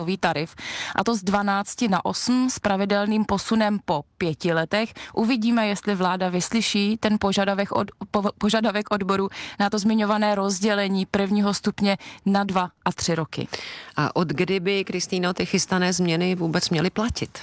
tarif, a to z 12 na 8 s pravidelným posunem po 5 letech. Uvidíme, jestli vláda vyslyší ten požadavek odboru na to zmiňované rozdělení prvního stupně na 2 a 3 roky. A od kdy by, Kristýno, ty chystané změny vůbec měly platit?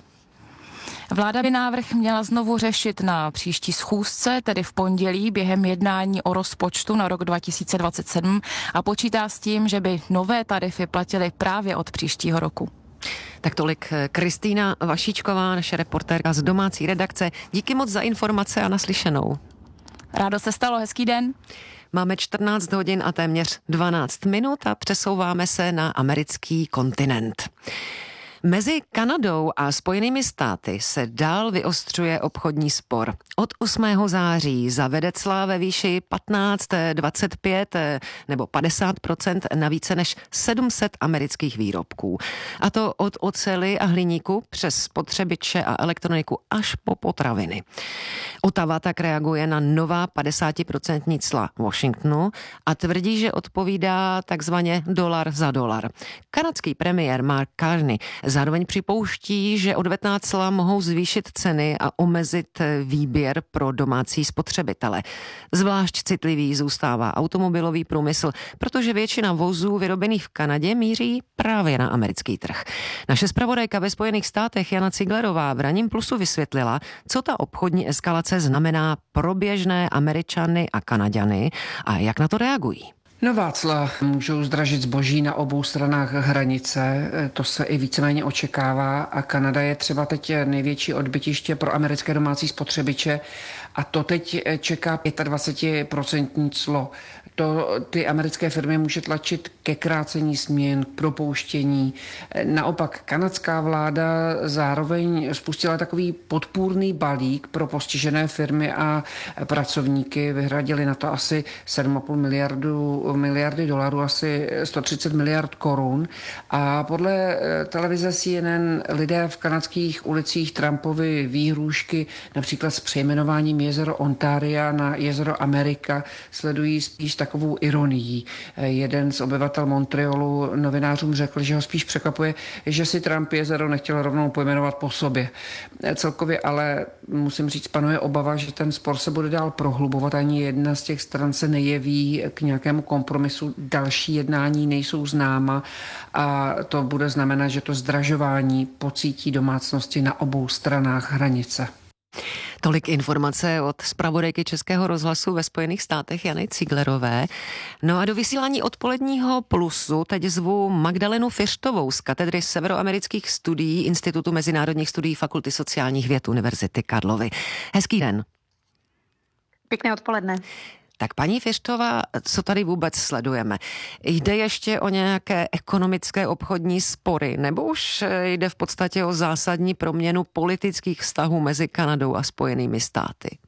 Vláda by návrh měla znovu řešit na příští schůzce, tedy v pondělí během jednání o rozpočtu na rok 2027 a počítá s tím, že by nové tarify platily právě od příštího roku. Tak tolik Kristýna Vašíčková, naše reportérka z domácí redakce. Díky moc za informace a naslyšenou. Rádo se stalo, hezký den. Máme 14 hodin a téměř 12 minut a přesouváme se na americký kontinent. Mezi Kanadou a Spojenými státy se dál vyostřuje obchodní spor. Od 8. září zavede cla ve výši 15, 25 nebo 50% na více než 700 amerických výrobků. A to od oceli a hliníku přes spotřebiče a elektroniku až po potraviny. Ottawa tak reaguje na nová 50% cla Washingtonu a tvrdí, že odpovídá takzvaně dolar za dolar. Kanadský premiér Mark Carney zároveň připouští, že odvetná cla mohou zvýšit ceny a omezit výběr pro domácí spotřebitele. Zvlášť citlivý zůstává automobilový průmysl, protože většina vozů vyrobených v Kanadě míří právě na americký trh. Naše zpravodajka ve Spojených státech Jana Ciglerová v Ranním plusu vysvětlila, co ta obchodní eskalace znamená pro běžné Američany a Kanaďany a jak na to reagují. Nová cla můžou zdražit zboží na obou stranách hranice, to se i víceméně očekává a Kanada je třeba teď největší odbytiště pro americké domácí spotřebiče a to teď čeká 25% clo. To ty americké firmy může tlačit ke krácení směn, k propouštění. Naopak kanadská vláda zároveň spustila takový podpůrný balík pro postižené firmy a pracovníky. Vyhradili na to asi 7,5 miliardy dolarů, asi 130 miliard korun. A podle televize CNN lidé v kanadských ulicích Trumpovy výhrůžky, například s přejmenováním jezero Ontaria na jezero Amerika, sledují spíš takovou ironii. Jeden z obyvatel Montrealu novinářům řekl, že ho spíš překvapuje, že si Trump jezero nechtěl rovnou pojmenovat po sobě. Celkově ale musím říct, panuje obava, že ten spor se bude dál prohlubovat. Ani jedna z těch stran se nejeví k nějakému kompromisu. Další jednání nejsou známa a to bude znamenat, že to zdražování pocítí domácnosti na obou stranách hranice. Tolik informace od zpravodajky Českého rozhlasu ve Spojených státech Jany Ciglerové. No a do vysílání odpoledního plusu teď zvu Magdalenu Fiřtovou z katedry severoamerických studií Institutu mezinárodních studií Fakulty sociálních věd Univerzity Karlovy. Hezký den. Pěkné odpoledne. Tak paní Fiřtová, co tady vůbec sledujeme? Jde ještě o nějaké ekonomické obchodní spory, nebo už jde v podstatě o zásadní proměnu politických vztahů mezi Kanadou a Spojenými státy?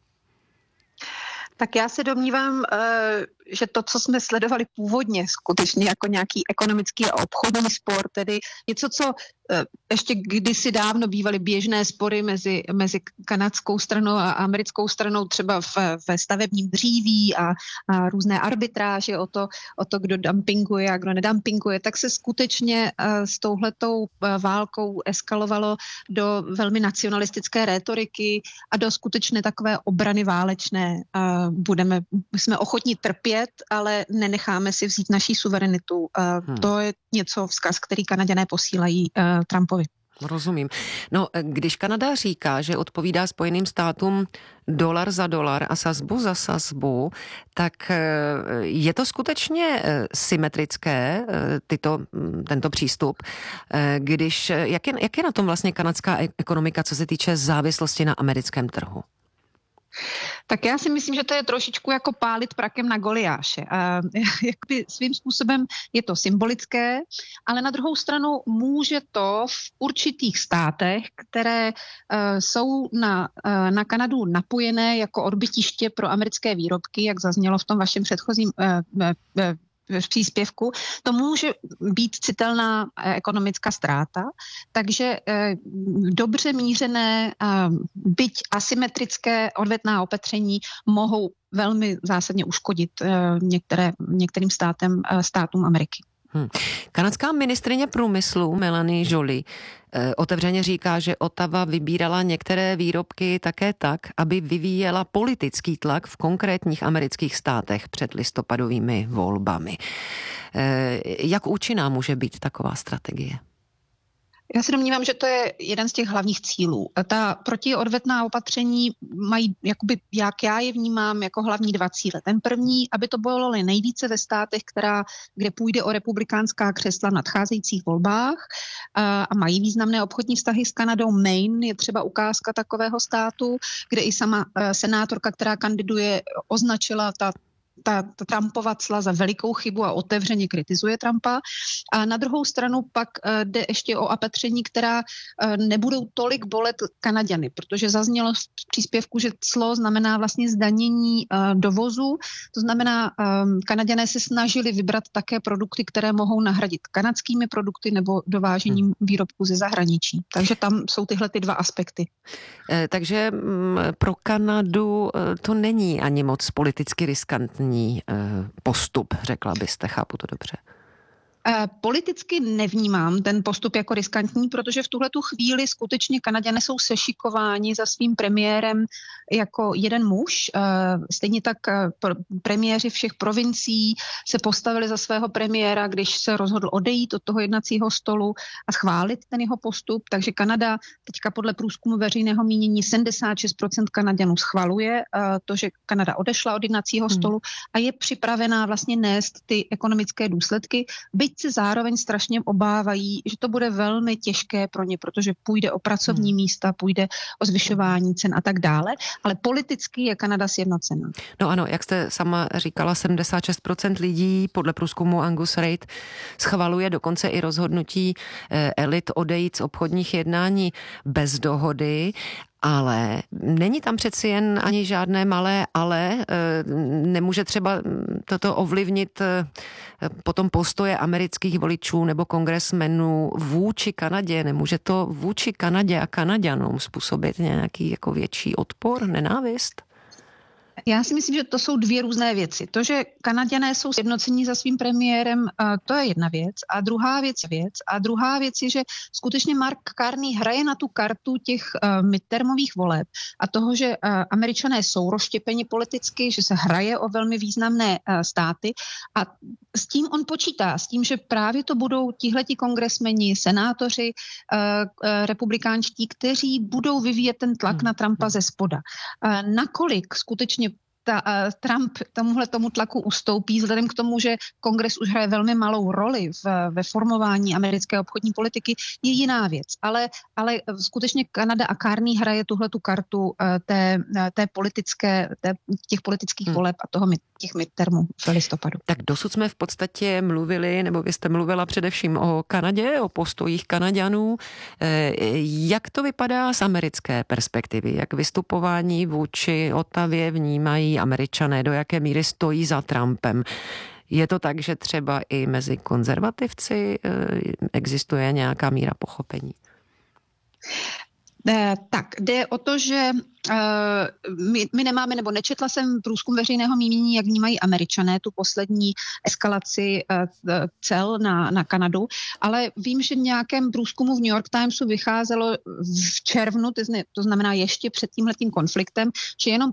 Tak já se domnívám, že to, co jsme sledovali původně skutečně jako nějaký ekonomický a obchodní spor, tedy něco, co ještě kdysi dávno bývaly běžné spory mezi kanadskou stranou a americkou stranou, třeba ve stavebním dříví a různé arbitráže o to, kdo dumpinguje a kdo nedumpinguje, tak se skutečně s touhletou válkou eskalovalo do velmi nacionalistické rétoriky a do skutečné takové obrany válečné. Jsme ochotní trpět, ale nenecháme si vzít naší suverenitu. To je vzkaz, který Kanaďané posílají Trumpovi. Rozumím. No, když Kanada říká, že odpovídá Spojeným státům dolar za dolar a sazbu za sazbu, tak je to skutečně symetrické, tento přístup, jak je na tom vlastně kanadská ekonomika, co se týče závislosti na americkém trhu? Tak já si myslím, že to je trošičku jako pálit prakem na Goliáše. Jakoby svým způsobem je to symbolické, ale na druhou stranu může to v určitých státech, které jsou na Kanadu napojené jako odbytiště pro americké výrobky, jak zaznělo v tom vašem předchozím v příspěvku, to může být citelná ekonomická ztráta, takže dobře mířené, byť asymetrické odvetná opatření mohou velmi zásadně uškodit některým státům Ameriky. Kanadská ministryně průmyslu Melanie Joly otevřeně říká, že Ottawa vybírala některé výrobky také tak, aby vyvíjela politický tlak v konkrétních amerických státech před listopadovými volbami. Jak účinná může být taková strategie? Já se domnívám, že to je jeden z těch hlavních cílů. Ta protiodvetná opatření mají, jakoby, jak já je vnímám, jako hlavní dva cíle. Ten první, aby to bolelo nejvíce ve státech, kde půjde o republikánská křesla v nadcházejících volbách a mají významné obchodní vztahy s Kanadou. Maine je třeba ukázka takového státu, kde i sama senátorka, která kandiduje, označila ta Trumpova cla za velikou chybu a otevřeně kritizuje Trumpa. A na druhou stranu pak jde ještě o opatření, která nebudou tolik bolet Kanaďany, protože zaznělo v příspěvku, že clo znamená vlastně zdanění dovozu. To znamená, Kanaďané se snažili vybrat také produkty, které mohou nahradit kanadskými produkty nebo dovážením výrobků ze zahraničí. Takže tam jsou tyhle ty dva aspekty. Takže pro Kanadu to není ani moc politicky riskantní postup, řekla byste, chápu to dobře. Politicky nevnímám ten postup jako riskantní, protože v tuhletu chvíli skutečně Kanaďané jsou sešikováni za svým premiérem jako jeden muž. Stejně tak premiéři všech provincií se postavili za svého premiéra, když se rozhodl odejít od toho jednacího stolu a schválit ten jeho postup. Takže Kanada teďka podle průzkumu veřejného mínění 76% Kanaďanů schvaluje to, že Kanada odešla od jednacího stolu a je připravená vlastně nést ty ekonomické důsledky, byť se zároveň strašně obávají, že to bude velmi těžké pro ně, protože půjde o pracovní místa, půjde o zvyšování cen a tak dále, ale politicky je Kanada sjednocená. No ano, jak jste sama říkala, 76% lidí podle průzkumu Angus Reid schvaluje dokonce i rozhodnutí elit odejít z obchodních jednání bez dohody. Ale není tam přeci jen ani žádné malé ale. Nemůže třeba toto ovlivnit potom postoje amerických voličů nebo kongresmenů vůči Kanadě? Nemůže to vůči Kanadě a Kanaďanům způsobit nějaký jako větší odpor, nenávist? Já si myslím, že to jsou dvě různé věci. To, že Kanaďané jsou sjednocení za svým premiérem, to je jedna věc. A druhá věc je, že skutečně Mark Carney hraje na tu kartu těch midtermových voleb a toho, že Američané jsou rozštěpeni politicky, že se hraje o velmi významné státy a s tím on počítá, s tím, že právě to budou tihleti kongresmeni, senátoři, republikánští, kteří budou vyvíjet ten tlak na Trumpa ze spoda. Nakolik skutečně Trump tomu tlaku ustoupí, vzhledem k tomu, že kongres už hraje velmi malou roli ve formování americké obchodní politiky, je jiná věc. Ale skutečně Kanada a Carney hraje tuhletu kartu těch politických voleb a těch midtermů v listopadu. Tak dosud jsme v podstatě mluvili, nebo vy jste mluvila především o Kanadě, o postojích Kanaďanů. Jak to vypadá z americké perspektivy? Jak vystupování vůči Ottawě vnímají Američané, do jaké míry stojí za Trumpem? Je to tak, že třeba i mezi konzervativci existuje nějaká míra pochopení? Tak, jde o to, že my nemáme, nebo nečetla jsem průzkum veřejného mínění, jak vnímají Američané tu poslední eskalaci cel na Kanadu, ale vím, že v nějakém průzkumu v New York Timesu vycházelo v červnu, to znamená ještě před tímhletím konfliktem, že jenom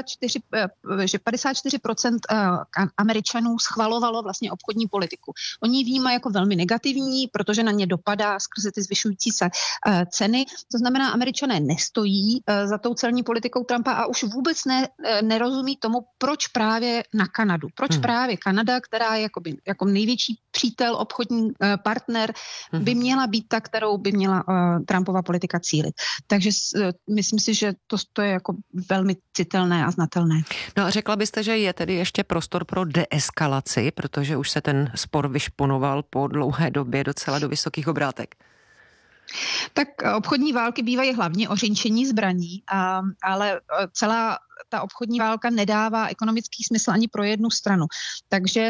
54% Američanů schvalovalo vlastně obchodní politiku. Oni ji vnímají jako velmi negativní, protože na ně dopadá skrze ty zvyšující se ceny. To znamená, Američané nestojí za tou celní politikou Trumpa a už vůbec nerozumí tomu, proč právě na Kanadu. Proč právě Kanada, která je jako největší přítel, obchodní partner, by měla být ta, kterou by měla Trumpova politika cílit. Takže myslím si, že to je jako velmi citelné a znatelné. No a řekla byste, že je tedy ještě prostor pro deeskalaci, protože už se ten spor vyšponoval po dlouhé době docela do vysokých obrátek. Tak obchodní války bývají hlavně o řinčení zbraní, ale celá ta obchodní válka nedává ekonomický smysl ani pro jednu stranu. Takže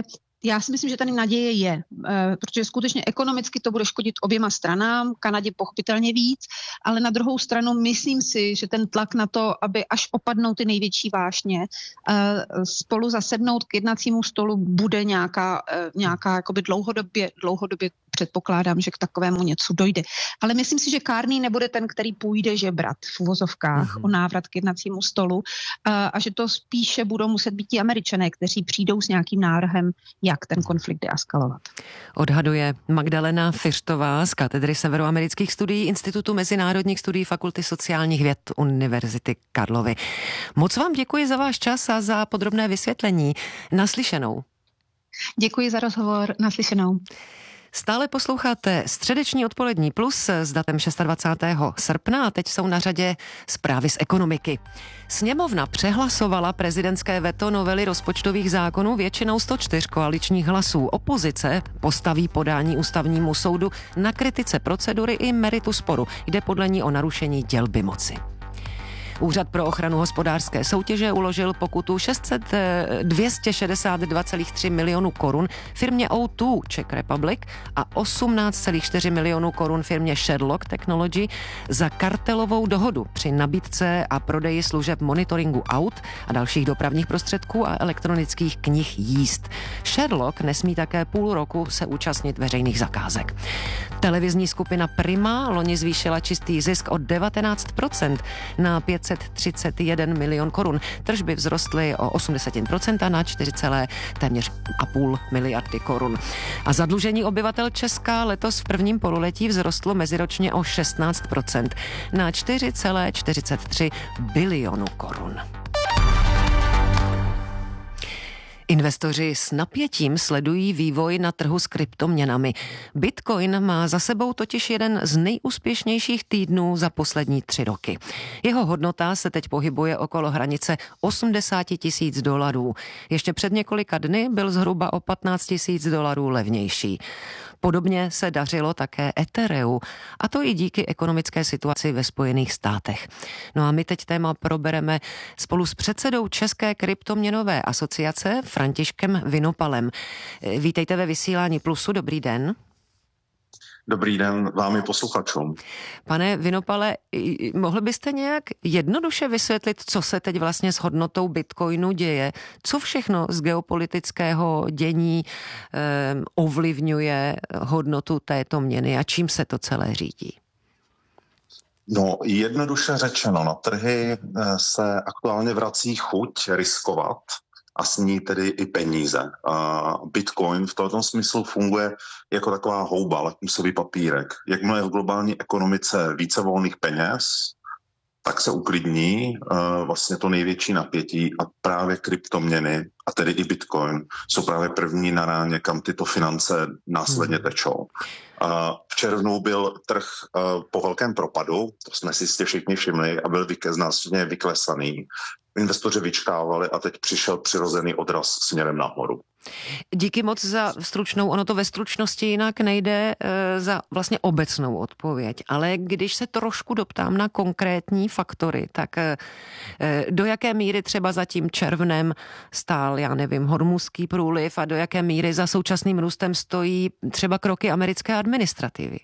Já si myslím, že tady naděje je, protože skutečně ekonomicky to bude škodit oběma stranám, Kanadě pochopitelně víc, ale na druhou stranu myslím si, že ten tlak na to, aby až opadnou ty největší vášně, spolu zasednout k jednacímu stolu bude nějaká jakoby dlouhodobě předpokládám, že k takovému něco dojde. Ale myslím si, že Carney nebude ten, který půjde žebrat v uvozovkách o návrat k jednacímu stolu a že to spíše budou muset být ti Američané, kteří přijdou s nějakým návrhem, jak ten konflikt deeskalovat. Odhaduje Magdalena Fiřtová z katedry severoamerických studií Institutu mezinárodních studií Fakulty sociálních věd Univerzity Karlovy. Moc vám děkuji za váš čas a za podrobné vysvětlení. Naslyšenou. Děkuji za rozhovor. Naslyšenou. Stále posloucháte Středeční odpolední plus s datem 26. srpna a teď jsou na řadě zprávy z ekonomiky. Sněmovna přehlasovala prezidentské veto novely rozpočtových zákonů většinou 104 koaličních hlasů. Opozice postaví podání ústavnímu soudu na kritice procedury i meritu sporu. Jde podle ní o narušení dělby moci. Úřad pro ochranu hospodářské soutěže uložil pokutu 262,3 milionů korun firmě O2 Czech Republic a 18,4 milionů korun firmě Sherlock Technology za kartelovou dohodu při nabídce a prodeji služeb monitoringu aut a dalších dopravních prostředků a elektronických knih jízd. Sherlock nesmí také půl roku se účastnit veřejných zakázek. Televizní skupina Prima loni zvýšila čistý zisk o 19% na 531 milion korun. Tržby vzrostly o 80% na téměř 4,5 miliardy korun. A zadlužení obyvatel Česka letos v prvním pololetí vzrostlo meziročně o 16% na 4,43 bilionu korun. Investoři s napětím sledují vývoj na trhu s kryptoměnami. Bitcoin má za sebou totiž jeden z nejúspěšnějších týdnů za poslední 3 roky. Jeho hodnota se teď pohybuje okolo hranice $80,000. Ještě před několika dny byl zhruba o $15,000 levnější. Podobně se dařilo také Ethereu, a to i díky ekonomické situaci ve Spojených státech. No a my teď téma probereme spolu s předsedou České kryptoměnové asociace Františkem Vinopalem. Vítejte ve vysílání Plusu, dobrý den. Dobrý den vám i posluchačům. Pane Vinopale, mohl byste nějak jednoduše vysvětlit, co se teď vlastně s hodnotou Bitcoinu děje? Co všechno z geopolitického dění ovlivňuje hodnotu této měny a čím se to celé řídí? No, jednoduše řečeno, na trhy se aktuálně vrací chuť riskovat a s ní tedy i peníze. Bitcoin v tomto smyslu funguje jako taková houba, lakmusový papírek. Jakmile je v globální ekonomice více volných peněz, tak se uklidní vlastně to největší napětí a právě kryptoměny, a tedy i Bitcoin, jsou právě první na ráně, kam tyto finance následně tečou. V červnu byl trh po velkém propadu, to jsme si jistě všichni všimli, a byl následně vyklesaný. Investoři vyčkávali a teď přišel přirozený odraz směrem nahoru. Díky moc za stručnou, ono to ve stručnosti jinak nejde za vlastně obecnou odpověď, ale když se trošku doptám na konkrétní faktory, tak do jaké míry třeba za tím červnem stál, já nevím, Hormuzský průliv a do jaké míry za současným růstem stojí třeba kroky americké administrativy?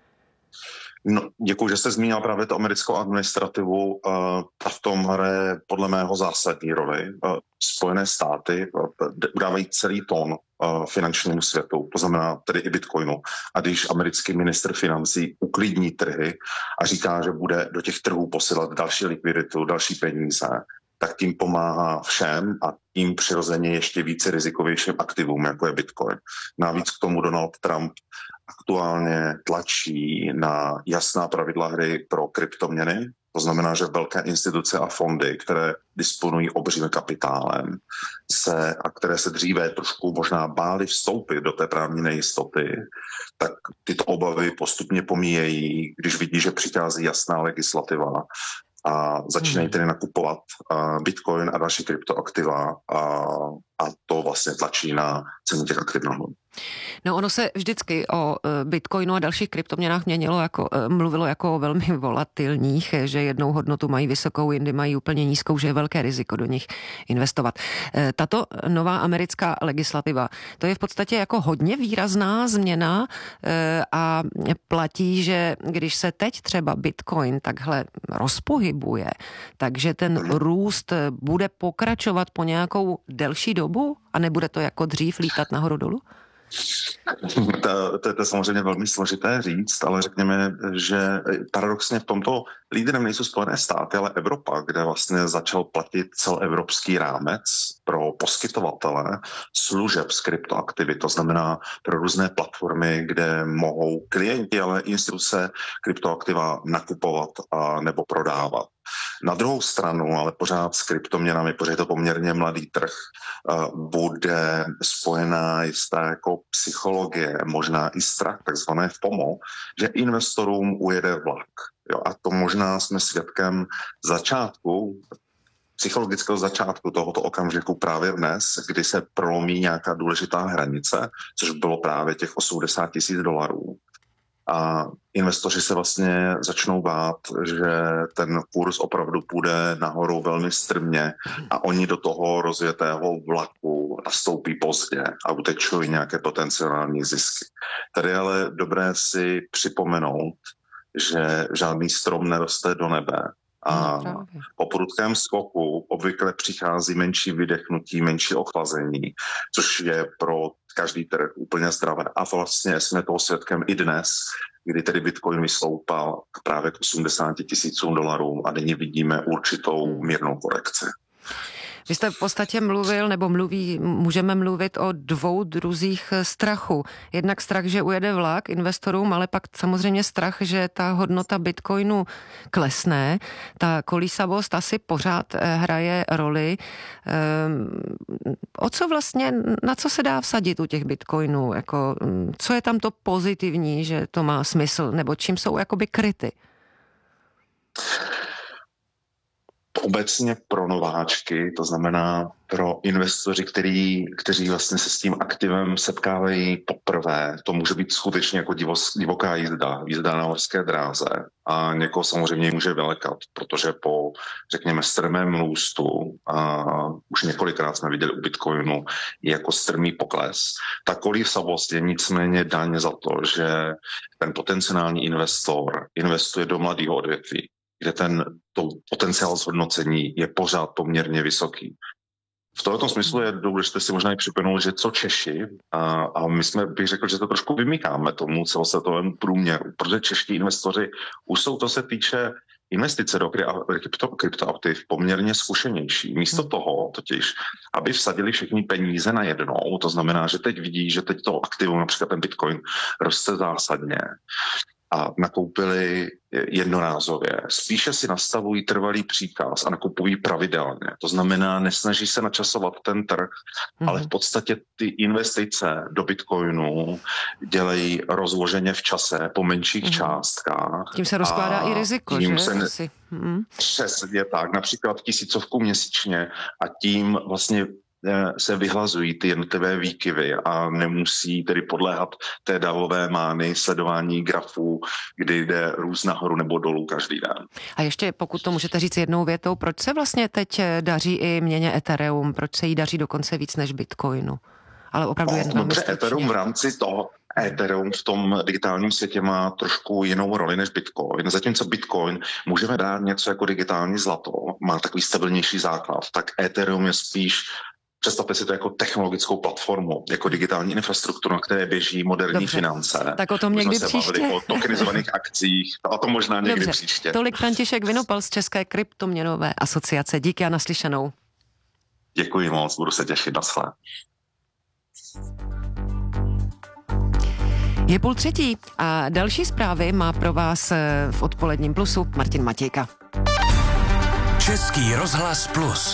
No, děkuji, že jste zmínil právě tu americkou administrativu. V tom hraje podle mého zásadní roli. Spojené státy dávají celý tón finančnímu světu, to znamená tedy i Bitcoinu. A když americký ministr financí uklidní trhy a říká, že bude do těch trhů posílat další likviditu, další peníze, tak tím pomáhá všem a tím přirozeně ještě více rizikovějším aktivům, jako je Bitcoin. Navíc k tomu Donald Trump aktuálně tlačí na jasná pravidla hry pro kryptoměny. To znamená, že velké instituce a fondy, které disponují obřím kapitálem a které se dříve trošku možná bály vstoupit do té právní nejistoty, tak tyto obavy postupně pomíjejí, když vidí, že přichází jasná legislativa a začínají tedy nakupovat Bitcoin a další kryptoaktiva a to vlastně tlačí na cenu těch aktiv nahoru. No ono se vždycky o bitcoinu a dalších kryptoměnách mluvilo jako o velmi volatilních, že jednou hodnotu mají vysokou, jindy mají úplně nízkou, že je velké riziko do nich investovat. Tato nová americká legislativa, to je v podstatě jako hodně výrazná změna a platí, že když se teď třeba bitcoin takhle rozpohybuje, takže ten růst bude pokračovat po nějakou delší dobu a nebude to jako dřív lítat nahoru dolů? To je samozřejmě velmi složité říct, ale řekněme, že paradoxně v tomto lídrem nejsou Spojené státy, ale Evropa, kde vlastně začal platit celoevropský rámec pro poskytovatele služeb z kryptoaktivit, to znamená pro různé platformy, kde mohou klienti, ale i instituce kryptoaktiva nakupovat a nebo prodávat. Na druhou stranu, ale pořád s kryptoměnami, protože je to poměrně mladý trh, bude spojená jistá jako psychologie, možná i strach, takzvané FOMO, že investorům ujede vlak. Jo, a to možná jsme svědkem psychologického začátku tohoto okamžiku právě dnes, kdy se prolomí nějaká důležitá hranice, což bylo právě těch $80,000. A investoři se vlastně začnou bát, že ten kurz opravdu půjde nahoru velmi strmě a oni do toho rozjetého vlaku nastoupí pozdě a utečou nějaké potenciální zisky. Tady je ale dobré si připomenout, že žádný strom neroste do nebe. A po prudkém skoku obvykle přichází menší vydechnutí, menší ochlazení, což je pro každý trh úplně zdravé. A vlastně jsme toho svědkem i dnes, kdy tedy Bitcoin vystoupal právě k $80,000 a nyní vidíme určitou mírnou korekci. Vy jste v podstatě můžeme mluvit o dvou druzích strachu. Jednak strach, že ujede vlak investorům, ale pak samozřejmě strach, že ta hodnota bitcoinu klesne. Ta kolísavost asi pořád hraje roli. Na co se dá vsadit u těch bitcoinů? Jako, co je tam to pozitivní, že to má smysl? Nebo čím jsou jakoby kryty? Obecně pro nováčky, to znamená pro investoři, kteří vlastně se s tím aktivem setkávají poprvé. To může být skutečně jako divoká jízda na horské dráze a někoho samozřejmě může vylekat, protože po, řekněme, strmém růstu, a už několikrát jsme viděli u Bitcoinu, je jako strmý pokles. Ta kolísavost je nicméně daň za to, že ten potenciální investor investuje do mladého odvětví, kde to potenciál zhodnocení je pořád poměrně vysoký. V tomto smyslu je důležité si možná i připomenout, že co Češi, a my bych řekl, že to trošku vymykáme tomu celosvětovému průměru, protože čeští investoři už jsou, to se týče investice do kryptoaktiv, poměrně zkušenější. Místo toho totiž, aby vsadili všechny peníze na jednou, to znamená, že teď vidí, že teď to aktivum, například ten Bitcoin, roste zásadně, a nakoupili jednorázově. Spíše si nastavují trvalý příkaz a nakupují pravidelně. To znamená, nesnaží se načasovat ten trh, ale v podstatě ty investice do Bitcoinu dělají rozloženě v čase po menších částkách. Tím se rozkládá i riziko, že? Přesně tak, například 1000 měsíčně a tím vlastně se vyhlazují ty jednotlivé výkyvy a nemusí tedy podléhat té davové mány sledování grafů, kdy jde růst nahoru nebo dolů každý den. A ještě, pokud to můžete říct jednou větou, proč se vlastně teď daří i měně Ethereum? Proč se jí daří dokonce víc než Bitcoinu? Ale opravdu Ethereum v rámci toho Ethereum v tom digitálním světě má trošku jinou roli než Bitcoin. Zatímco Bitcoin můžeme dát něco jako digitální zlato, má takový stabilnější základ, tak Ethereum je spíš, představte si to jako technologickou platformu, jako digitální infrastrukturu, na které běží moderní finance. Tak o tom někdy příště. O tokenizovaných akcích, a to možná někdy příště. Tolik František Vinopal z České kryptoměnové asociace. Díky a naslyšenou. Děkuji moc, budu se těšit, naschle. Je 2:30 a další zprávy má pro vás v odpoledním plusu Martin Matějka. Český rozhlas Plus.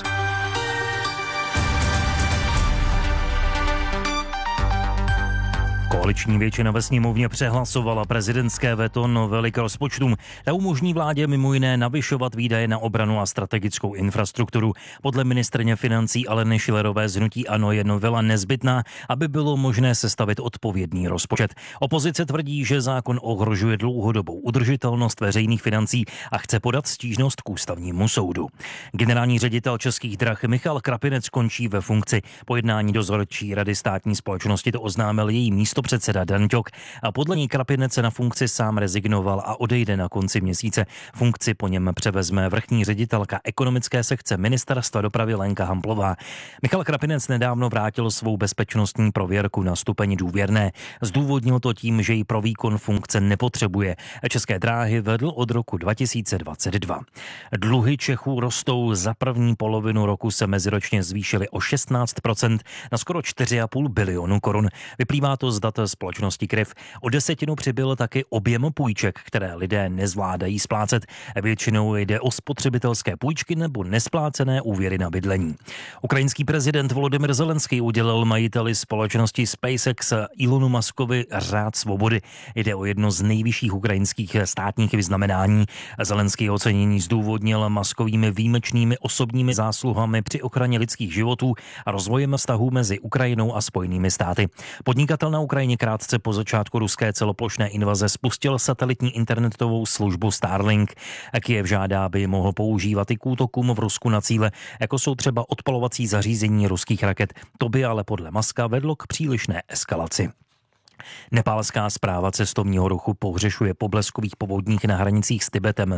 Koaliční většina ve sněmovně přehlasovala prezidentské veto novely k rozpočtům. Ta umožní vládě mimo jiné navyšovat výdaje na obranu a strategickou infrastrukturu. Podle ministryně financí Aleny Schillerové z hnutí ANO je novela nezbytná, aby bylo možné sestavit odpovědný rozpočet. Opozice tvrdí, že zákon ohrožuje dlouhodobou udržitelnost veřejných financí a chce podat stížnost k ústavnímu soudu. Generální ředitel Českých drah Michal Krapinec končí ve funkci. Po jednání dozorčí rady státní společnosti to oznámil její místopředseda Dan Ťok a podle ní Krapinec se na funkci sám rezignoval a odejde na konci měsíce. Funkci po něm převezme vrchní ředitelka ekonomické sekce Ministerstva dopravy Lenka Hamplová. Michal Krapinec nedávno vrátil svou bezpečnostní prověrku na stupeň důvěrné. Zdůvodnil to tím, že ji pro výkon funkce nepotřebuje. České dráhy vedl od roku 2022. Dluhy Čechů rostou. Za první polovinu roku se meziročně zvýšily o 16% na skoro 4,5 bilionu korun. Vyplývá to z dat společnosti Kryv. O 10% přibyl taky objem půjček, které lidé nezvládají splácet. Většinou jde o spotřebitelské půjčky nebo nesplácené úvěry na bydlení. Ukrajinský prezident Volodymyr Zelenský udělil majiteli společnosti SpaceX Elonu Muskovi Řád svobody. Jde o jedno z nejvyšších ukrajinských státních vyznamenání. Zelenský ocenění zdůvodnil Muskovými výjimečnými osobními zásluhami při ochraně lidských životů a rozvojem vztahů mezi Ukrajinou a Spojenými státy. Podnikatel na Ukrajině krátce po začátku ruské celoplošné invaze spustil satelitní internetovou službu Starlink. Kyjev žádá, aby mohl používat i k útokům v Rusku na cíle, jako jsou třeba odpalovací zařízení ruských raket. To by ale podle Muska vedlo k přílišné eskalaci. Nepálská správa cestovního ruchu pohřešuje po bleskových povodních na hranicích s Tibetem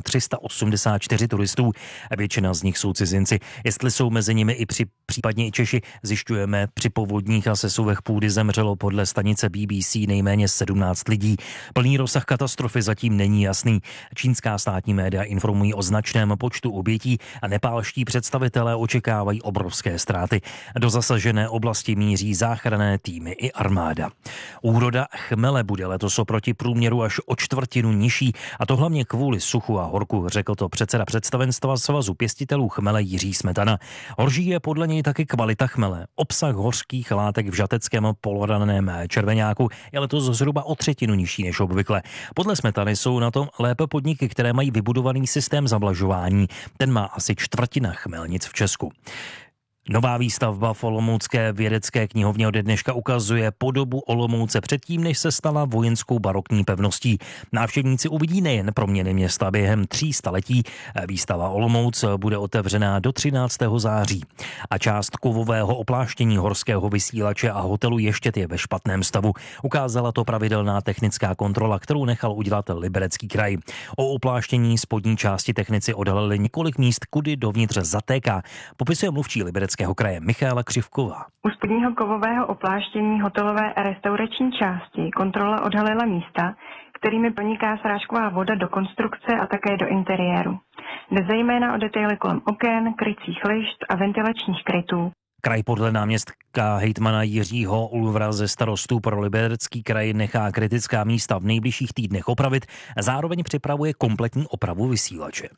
384 turistů. Většina z nich jsou cizinci. Jestli jsou mezi nimi i případně i Češi, zjišťujeme. Při povodních a sesuvech půdy zemřelo podle stanice BBC nejméně 17 lidí. Plný rozsah katastrofy zatím není jasný. Čínská státní média informují o značném počtu obětí a nepálští představitelé očekávají obrovské ztráty. Do zasažené oblasti míří záchranné týmy i armáda. Úroda chmele bude letos oproti průměru až o 1/4 nižší, a to hlavně kvůli suchu a horku, řekl to předseda představenstva Svazu pěstitelů chmele Jiří Smetana. Horší je podle něj taky kvalita chmele. Obsah hořkých látek v žateckém poloraném červeňáku je letos zhruba o 1/3 nižší než obvykle. Podle Smetany jsou na tom lépe podniky, které mají vybudovaný systém zavlažování. Ten má asi 1/4 chmelnic v Česku. Nová výstavba v Olomoucké vědecké knihovně ode dneška ukazuje podobu Olomouce předtím, než se stala vojenskou barokní pevností. Návštěvníci uvidí nejen proměny města během 3 staletí. Výstava Olomouc bude otevřená do 13. září. A část kovového opláštění horského vysílače a hotelu Ještěd je ve špatném stavu. Ukázala to pravidelná technická kontrola, kterou nechal udělat Liberecký kraj. O opláštění spodní části technici odhalili několik míst, kudy dovnitř zatéká. Popisuje mluvčí Libereckého kraje Michála Křivková. U spodního kovového opláštění hotelové a restaurační části kontrola odhalila místa, kterými proniká srážková voda do konstrukce a také do interiéru. Jde zejména o detaily kolem oken, krycích lišt a ventilačních krytů. Kraj podle náměstka hejtmana Jiřího Ulvra ze starostů pro Liberecký kraj nechá kritická místa v nejbližších týdnech opravit a zároveň připravuje kompletní opravu vysílače.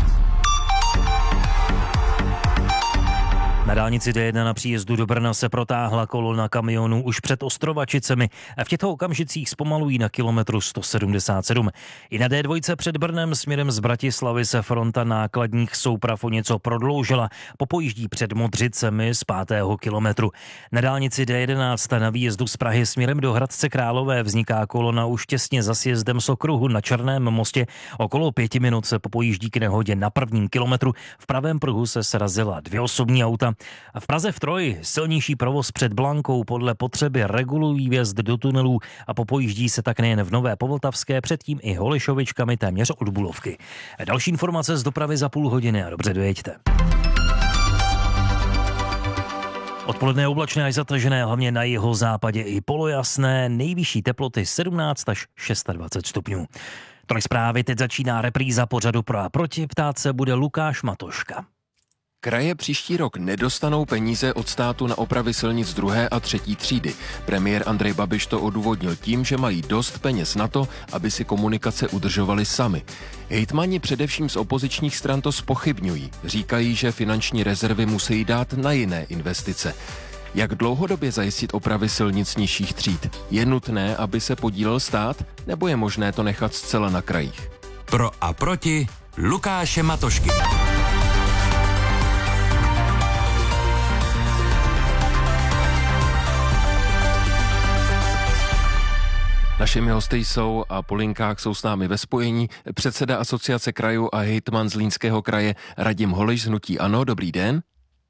Na dálnici D1 na příjezdu do Brna se protáhla kolona kamionů už před Ostrovačicemi a v těchto okamžicích zpomalují na kilometru 177. I na D2 před Brnem směrem z Bratislavy se fronta nákladních souprav o něco prodloužila. Popojíždí před Modřicemi z 5. kilometru. Na dálnici D11 na výjezdu z Prahy směrem do Hradce Králové vzniká kolona už těsně za sjezdem z okruhu na Černém mostě. Okolo 5 minut se popojíždí k nehodě na 1. kilometru. V pravém pruhu se srazila 2 osobní auta. V Praze v Troji silnější provoz před Blankou podle potřeby regulují vjezd do tunelů a popojíždí se tak nejen v Nové Povltavské, předtím i Holešovičkami téměř od Bulovky. Další informace z dopravy za půl hodiny a dobře dojeďte. Odpoledne oblačné až zatažené, hlavně na jihozápadě i polojasné, nejvyšší teploty 17 až 26 stupňů. Tolik zprávy, teď začíná repríza pořadu Pro a proti, ptát se bude Lukáš Matoška. Kraje příští rok nedostanou peníze od státu na opravy silnic 2. a 3. třídy. Premiér Andrej Babiš to odůvodnil tím, že mají dost peněz na to, aby si komunikace udržovali sami. Hejtmani především z opozičních stran to zpochybňují. Říkají, že finanční rezervy musí dát na jiné investice. Jak dlouhodobě zajistit opravy silnic nižších tříd? Je nutné, aby se podílel stát, nebo je možné to nechat zcela na krajích? Pro a proti Lukáše Matošky. Našimi hosty jsou a po linkách jsou s námi ve spojení předseda Asociace krajů a hejtman Zlínského kraje Radim Holiš z hnutí ANO. Dobrý den.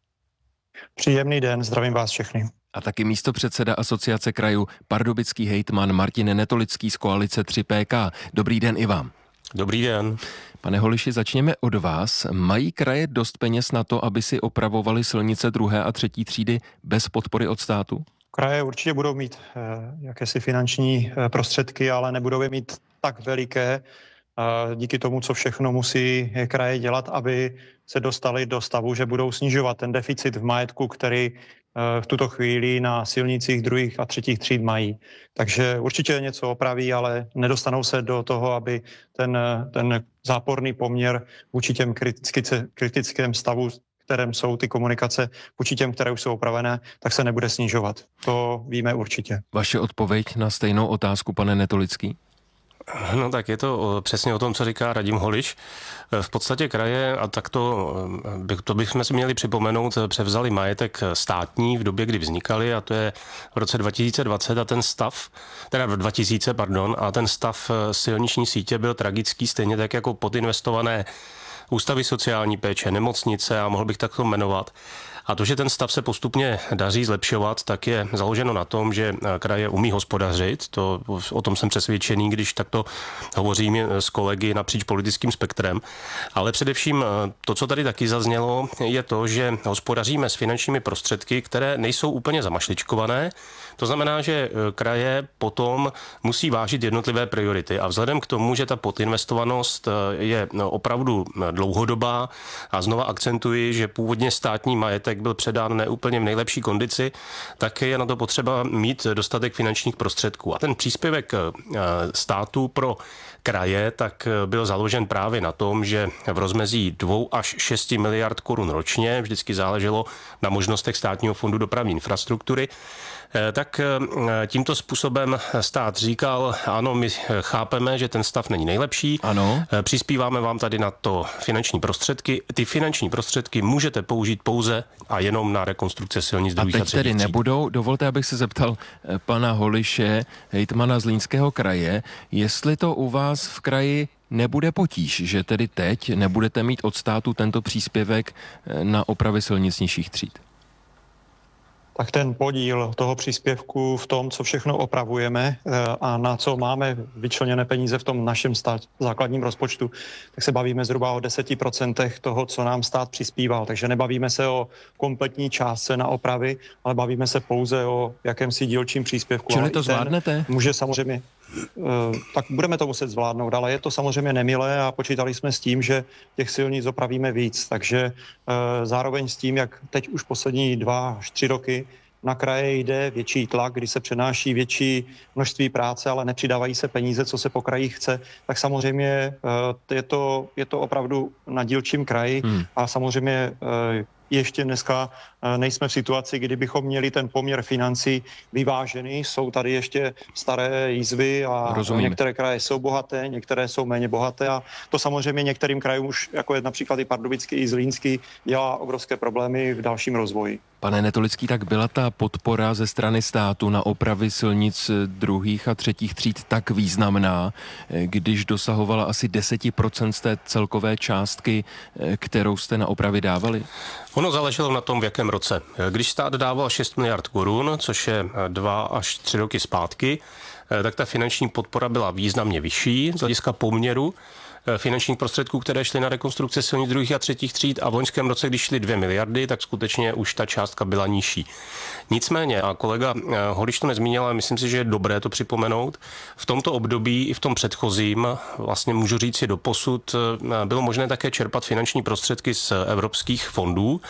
Příjemný den, zdravím vás všechny. A taky místopředseda Asociace krajů pardubický hejtman Martin Netolický z koalice 3PK. Dobrý den i vám. Dobrý den. Pane Holiši, začněme od vás. Mají kraje dost peněz na to, aby si opravovali silnice 2. a 3. třídy bez podpory od státu? Kraje určitě budou mít jakési finanční prostředky, ale nebudou je mít tak veliké díky tomu, co všechno musí kraje dělat, aby se dostali do stavu, že budou snižovat ten deficit v majetku, který v tuto chvíli na silnicích 2. a 3. tříd mají. Takže určitě něco opraví, ale nedostanou se do toho, aby ten záporný poměr vůči těm kritickém stavu, kterém jsou ty komunikace, vůči těm, které už jsou opravené, tak se nebude snižovat. To víme určitě. Vaše odpověď na stejnou otázku, pane Netolický? No tak je to přesně o tom, co říká Radim Holiš. V podstatě kraje, a tak to bychom si měli připomenout, převzali majetek státní v době, kdy vznikaly, a to je v roce 2020 a ten stav, teda 2000, pardon, a ten stav silniční sítě byl tragický, stejně tak jako podinvestované ústavy sociální péče, nemocnice a mohl bych takto jmenovat. A to, že ten stav se postupně daří zlepšovat, tak je založeno na tom, že kraje umí hospodařit. O tom jsem přesvědčený, když takto hovořím s kolegy napříč politickým spektrem. Ale především to, co tady taky zaznělo, je to, že hospodaříme s finančními prostředky, které nejsou úplně zamašličkované. To znamená, že kraje potom musí vážit jednotlivé priority. A vzhledem k tomu, že ta podinvestovanost je opravdu dlouhodobá, a znova akcentuji, že původně státní majetek byl předán neúplně v nejlepší kondici, tak je na to potřeba mít dostatek finančních prostředků. A ten příspěvek státu pro kraje tak byl založen právě na tom, že v rozmezí 2 až 6 miliard korun ročně, vždycky záleželo na možnostech Státního fondu dopravní infrastruktury, tak tímto způsobem stát říkal, ano, my chápeme, že ten stav není nejlepší, ano. Přispíváme vám tady na to finanční prostředky. Ty finanční prostředky můžete použít pouze a jenom na rekonstrukce silnic 2. a 3. A teď tedy nebudou. Dovolte, abych se zeptal pana Holiše, hejtmana Zlínského kraje, jestli to u vás v kraji nebude potíž, že tedy teď nebudete mít od státu tento příspěvek na opravy silnic nižších tříd. Tak ten podíl toho příspěvku v tom, co všechno opravujeme a na co máme vyčleněné peníze v tom našem základním rozpočtu, tak se bavíme zhruba o 10% toho, co nám stát přispíval. Takže nebavíme se o kompletní částce na opravy, ale bavíme se pouze o jakémsi dílčím příspěvku. Čili to zvládnete? Může samozřejmě, tak budeme to muset zvládnout, ale je to samozřejmě nemilé a počítali jsme s tím, že těch silnic opravíme víc. Takže zároveň s tím, jak teď už poslední 2 až 3 roky na kraje jde větší tlak, kdy se přenáší větší množství práce, ale nepřidávají se peníze, co se po krajích chce, tak samozřejmě je to opravdu na dílčím kraji a samozřejmě ještě dneska nejsme v situaci, kdy bychom měli ten poměr financí vyvážený. Jsou tady ještě staré jizvy a některé kraje jsou bohaté, některé jsou méně bohaté a to samozřejmě některým krajům už, jako je například i Pardubický, i Zlínský, dělá obrovské problémy v dalším rozvoji. Pane Netolický, tak byla ta podpora ze strany státu na opravy silnic 2. a 3. tříd tak významná, když dosahovala asi 10% z té celkové částky, kterou jste na opravy dávali? Ono záleželo na tom, v jakém roce. Když stát dával 6 miliard korun, což je 2 až 3 roky zpátky, tak ta finanční podpora byla významně vyšší z hlediska poměru finančních prostředků, které šly na rekonstrukce silnic 2. a 3. tříd a v loňském roce, když šly 2 miliardy, tak skutečně už ta částka byla nižší. Nicméně, a kolega Holiš to nezmínil, ale myslím si, že je dobré to připomenout, v tomto období i v tom předchozím, vlastně můžu říct si doposud, bylo možné také čerpat finanční prostředky z evropských fondů.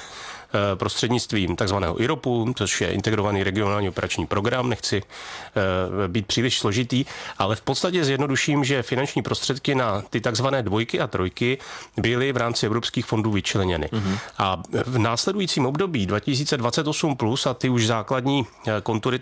prostřednictvím takzvaného IROPu, což je integrovaný regionální operační program, nechci být příliš složitý, ale v podstatě zjednoduším, že finanční prostředky na ty takzvané 2 a 3 byly v rámci evropských fondů vyčleněny. A v následujícím období 2028 plus a ty už základní kontury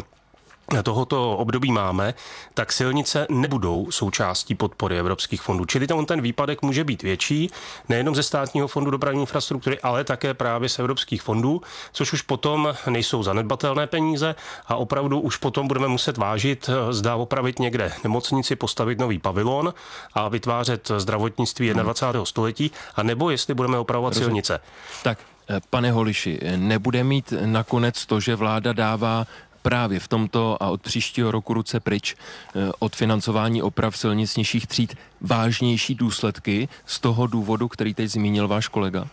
tohoto období máme, tak silnice nebudou součástí podpory evropských fondů. Čili ten výpadek může být větší, nejenom ze státního fondu dopravní infrastruktury, ale také právě z evropských fondů, což už potom nejsou zanedbatelné peníze a opravdu už potom budeme muset vážit, zda opravit někde nemocnici, postavit nový pavilon a vytvářet zdravotnictví 21. století, a nebo jestli budeme opravovat silnice. Tak, pane Holiši, nebude mít nakonec to, že vláda dává právě v tomto a od příštího roku ruce pryč od financování oprav silnic nižších tříd vážnější důsledky z toho důvodu, který teď zmínil váš kolega?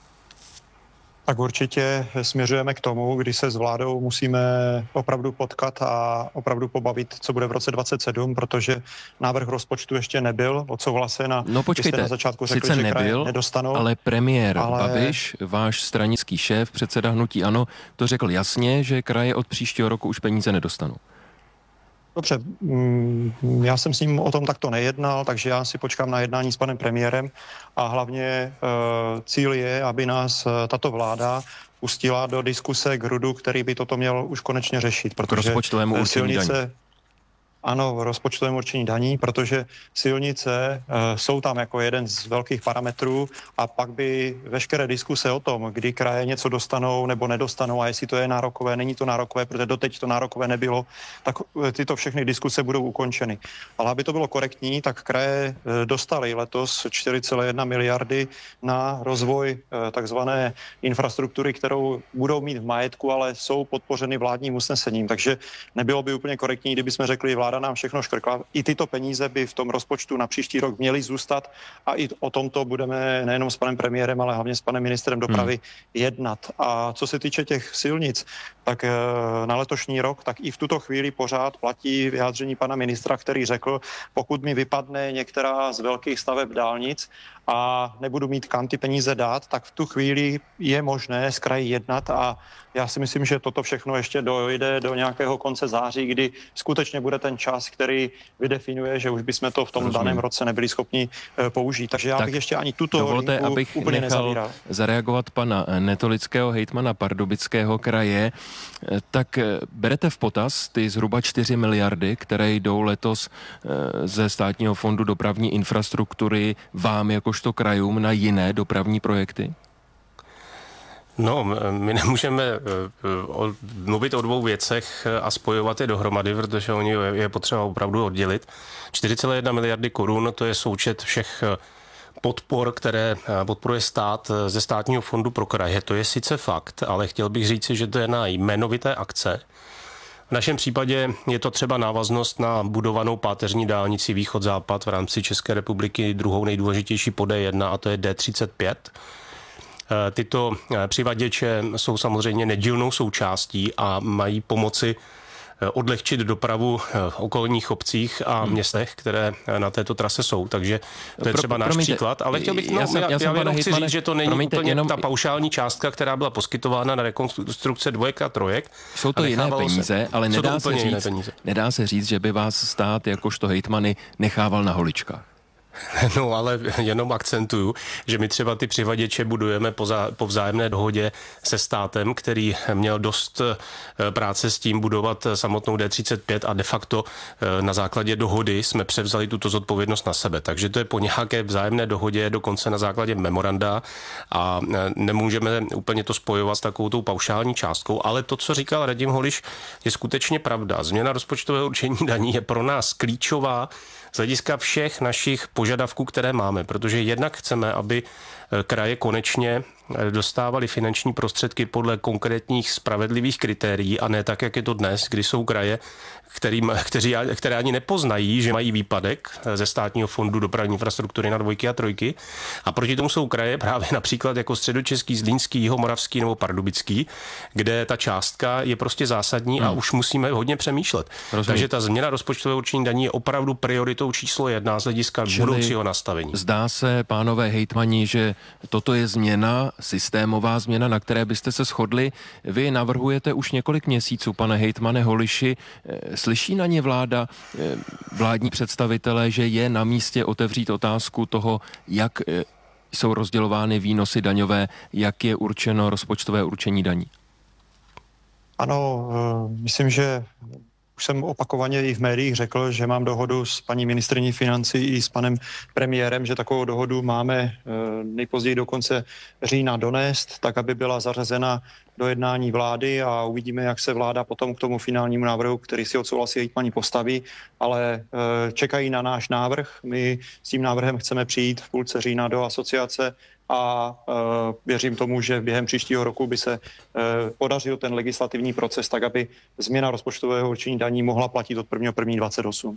Tak určitě směřujeme k tomu, kdy se s vládou musíme opravdu potkat a opravdu pobavit, co bude v roce 2027, protože návrh rozpočtu ještě nebyl odsouhlasen a no počkejte, na začátku řekli, sice že nebyl, nedostanou. Ale premiér Babiš, váš stranický šéf, předseda hnutí ANO, to řekl jasně, že kraje od příštího roku už peníze nedostanou. Dobře, já jsem s ním o tom takto nejednal, takže já si počkám na jednání s panem premiérem a hlavně cíl je, aby nás tato vláda pustila do diskuse k RUDu, který by toto měl už konečně řešit, protože rozpočtovému určení daní. Ano, v rozpočtovém určení daní, protože silnice jsou tam jako jeden z velkých parametrů a pak by veškeré diskuse o tom, kdy kraje něco dostanou nebo nedostanou a jestli to je nárokové, není to nárokové, protože doteď to nárokové nebylo, tak tyto všechny diskuse budou ukončeny. Ale aby to bylo korektní, tak kraje dostaly letos 4,1 miliardy na rozvoj takzvané infrastruktury, kterou budou mít v majetku, ale jsou podpořeny vládním usnesením. Takže nebylo by úplně korektní, kdyby jsme řekli, vláda nám všechno škrkla. I tyto peníze by v tom rozpočtu na příští rok měly zůstat a i o tomto budeme nejenom s panem premiérem, ale hlavně s panem ministrem dopravy jednat. A co se týče těch silnic, tak na letošní rok, tak i v tuto chvíli pořád platí vyjádření pana ministra, který řekl, pokud mi vypadne některá z velkých staveb dálnic a nebudu mít kam ty peníze dát, tak v tu chvíli je možné s kraji jednat a já si myslím, že toto všechno ještě dojde do nějakého konce září, kdy skutečně bude ten čas, který vydefinuje, že už bychom to v tom daném roce nebyli schopni použít. Takže já bych ještě ani tuto dovolte, abych úplně nechal nezavíral. Zareagovat pana Netolického, hejtmana Pardubického kraje. Tak berete v potaz ty zhruba 4 miliardy, které jdou letos ze státního fondu dopravní infrastruktury vám jakožto krajům na jiné dopravní projekty? No, my nemůžeme mluvit o 2 věcech a spojovat je dohromady, protože oni je potřeba opravdu oddělit. 4,1 miliardy korun, to je součet všech podpor, které podporuje stát ze státního fondu pro kraje. To je sice fakt, ale chtěl bych říci, že to je na jmenovité akce. V našem případě je to třeba návaznost na budovanou páteřní dálnici východ-západ v rámci České republiky, druhou nejdůležitější po D1, a to je D35. Tyto přivaděče jsou samozřejmě nedílnou součástí a mají pomoci odlehčit dopravu v okolních obcích a městech, které na této trase jsou. Takže to je třeba náš příklad. Ale chtěl bych, já jenom chci říct, že to není úplně ta paušální částka, která byla poskytována na rekonstrukce 2 a 3. Jsou to jiné peníze, ale nedá se říct, že by vás stát jakožto hejtmany nechával na holičkách. No, ale jenom akcentuju, že my třeba ty přivaděče budujeme po vzájemné dohodě se státem, který měl dost práce s tím budovat samotnou D35 a de facto na základě dohody jsme převzali tuto zodpovědnost na sebe. Takže to je po nějaké vzájemné dohodě, dokonce na základě memoranda a nemůžeme úplně to spojovat s takovou tou paušální částkou, ale to, co říkal Radim Holiš, je skutečně pravda. Změna rozpočtového určení daní je pro nás klíčová z hlediska všech našich požadavků, které máme, protože jednak chceme, aby kraje konečně dostávaly finanční prostředky podle konkrétních spravedlivých kritérií a ne tak, jak je to dnes, kdy jsou kraje, které ani nepoznají, že mají výpadek ze státního fondu dopravní infrastruktury na 2 a 3. A proti tomu jsou kraje právě například jako Středočeský, Zlínský, Jihomoravský nebo Pardubický, kde ta částka je prostě zásadní a už musíme hodně přemýšlet. Takže ta změna rozpočtového určení daní je opravdu prioritou číslo 1 z hlediska budoucího nastavení. Zdá se, pánové hejtmani, že toto je změna, systémová změna, na které byste se shodli. Vy navrhujete už několik měsíců, pane hejtmane Holiši. Slyší na ně vláda, vládní představitelé, že je na místě otevřít otázku toho, jak jsou rozdělovány výnosy daňové, jak je určeno rozpočtové určení daní? Ano, myslím, že už jsem opakovaně i v médiích řekl, že mám dohodu s paní ministryní financí i s panem premiérem, že takovou dohodu máme nejpozději do konce října donést, tak aby byla zařazena do jednání vlády a uvidíme, jak se vláda potom k tomu finálnímu návrhu, který si odsouhlasí hejtmani, postaví, ale čekají na náš návrh. My s tím návrhem chceme přijít v půlce října do asociace a věřím tomu, že během příštího roku by se podařil ten legislativní proces tak, aby změna rozpočtového určení daní mohla platit od 1.1.28.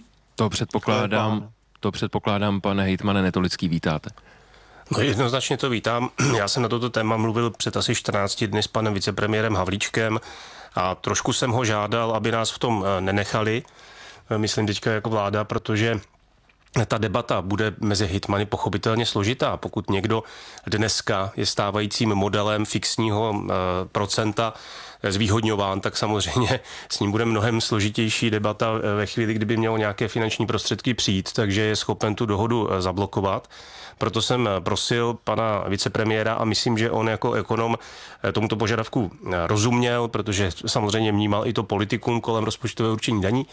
To předpokládám, pane hejtmane Netolický, vítáte. No jednoznačně to vítám. Já jsem na toto téma mluvil před asi 14 dny s panem vicepremiérem Havlíčkem a trošku jsem ho žádal, aby nás v tom nenechali, myslím teďka jako vláda, protože ta debata bude mezi hejtmany pochopitelně složitá. Pokud někdo dneska je stávajícím modelem fixního procenta zvýhodňován, tak samozřejmě s ním bude mnohem složitější debata ve chvíli, kdyby mělo nějaké finanční prostředky přijít, takže je schopen tu dohodu zablokovat. Proto jsem prosil pana vicepremiéra a myslím, že on jako ekonom tomuto požadavku rozuměl, protože samozřejmě vnímal i to politikum kolem rozpočtového určení daní,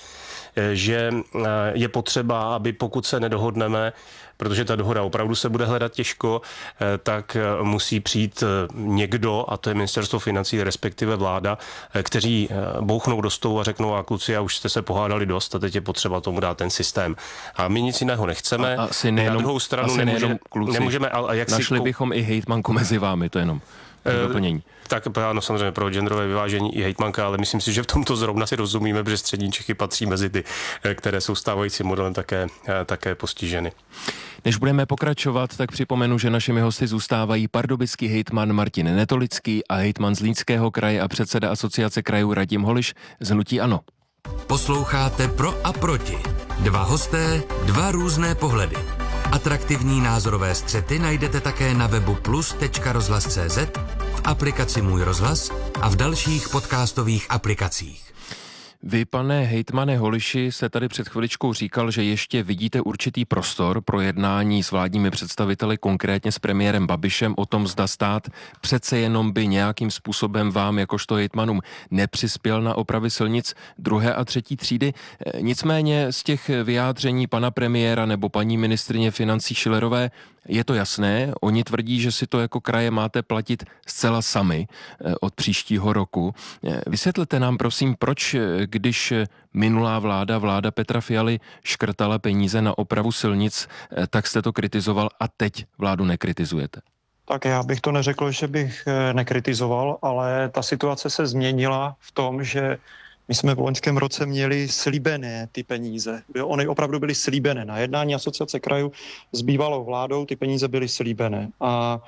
že je potřeba, aby pokud se nedohodneme, protože ta dohoda opravdu se bude hledat těžko, tak musí přijít někdo, a to je ministerstvo financí, respektive vláda, kteří bouchnou do stolu a řeknou, a kluci, a už jste se pohádali dost a teď je potřeba tomu dát ten systém. A my nic jiného nechceme. Na druhou stranu nemůžeme... Našli bychom i hejtmanku mezi vámi, to jenom doplnění. Tak ano, samozřejmě pro genderové vyvážení i hejtmanka, ale myslím si, že v tomto zrovna si rozumíme, protože střední Čechy patří mezi ty, které jsou stávajícím modelem také postiženy. Než budeme pokračovat, tak připomenu, že našimi hosty zůstávají pardubický hejtman Martin Netolický a hejtman Zlínského kraje a předseda Asociace krajů Radim Holiš z hnutí ANO. Posloucháte Pro a proti. Dva hosté, dva různé pohledy. Atraktivní názorové střety najdete také na webu plus.rozhlas.cz, v aplikaci Můj rozhlas a v dalších podcastových aplikacích. Vy, pane hejtmane Holiši, se tady před chviličkou říkal, že ještě vidíte určitý prostor pro jednání s vládními představiteli, konkrétně s premiérem Babišem, o tom, zda stát přece jenom by nějakým způsobem vám, jakožto hejtmanům, nepřispěl na opravy silnic 2. a 3. třídy. Nicméně z těch vyjádření pana premiéra nebo paní ministryně financí Schillerové je to jasné. Oni tvrdí, že si to jako kraje máte platit zcela sami od příštího roku. Vysvětlete nám, prosím, proč, když minulá vláda Petra Fialy, škrtala peníze na opravu silnic, tak jste to kritizoval a teď vládu nekritizujete? Tak já bych to neřekl, že bych nekritizoval, ale ta situace se změnila v tom, že my jsme v loňském roce měli slíbené ty peníze. Ony opravdu byly slíbené. Na jednání Asociace krajů s bývalou vládou ty peníze byly slíbené. A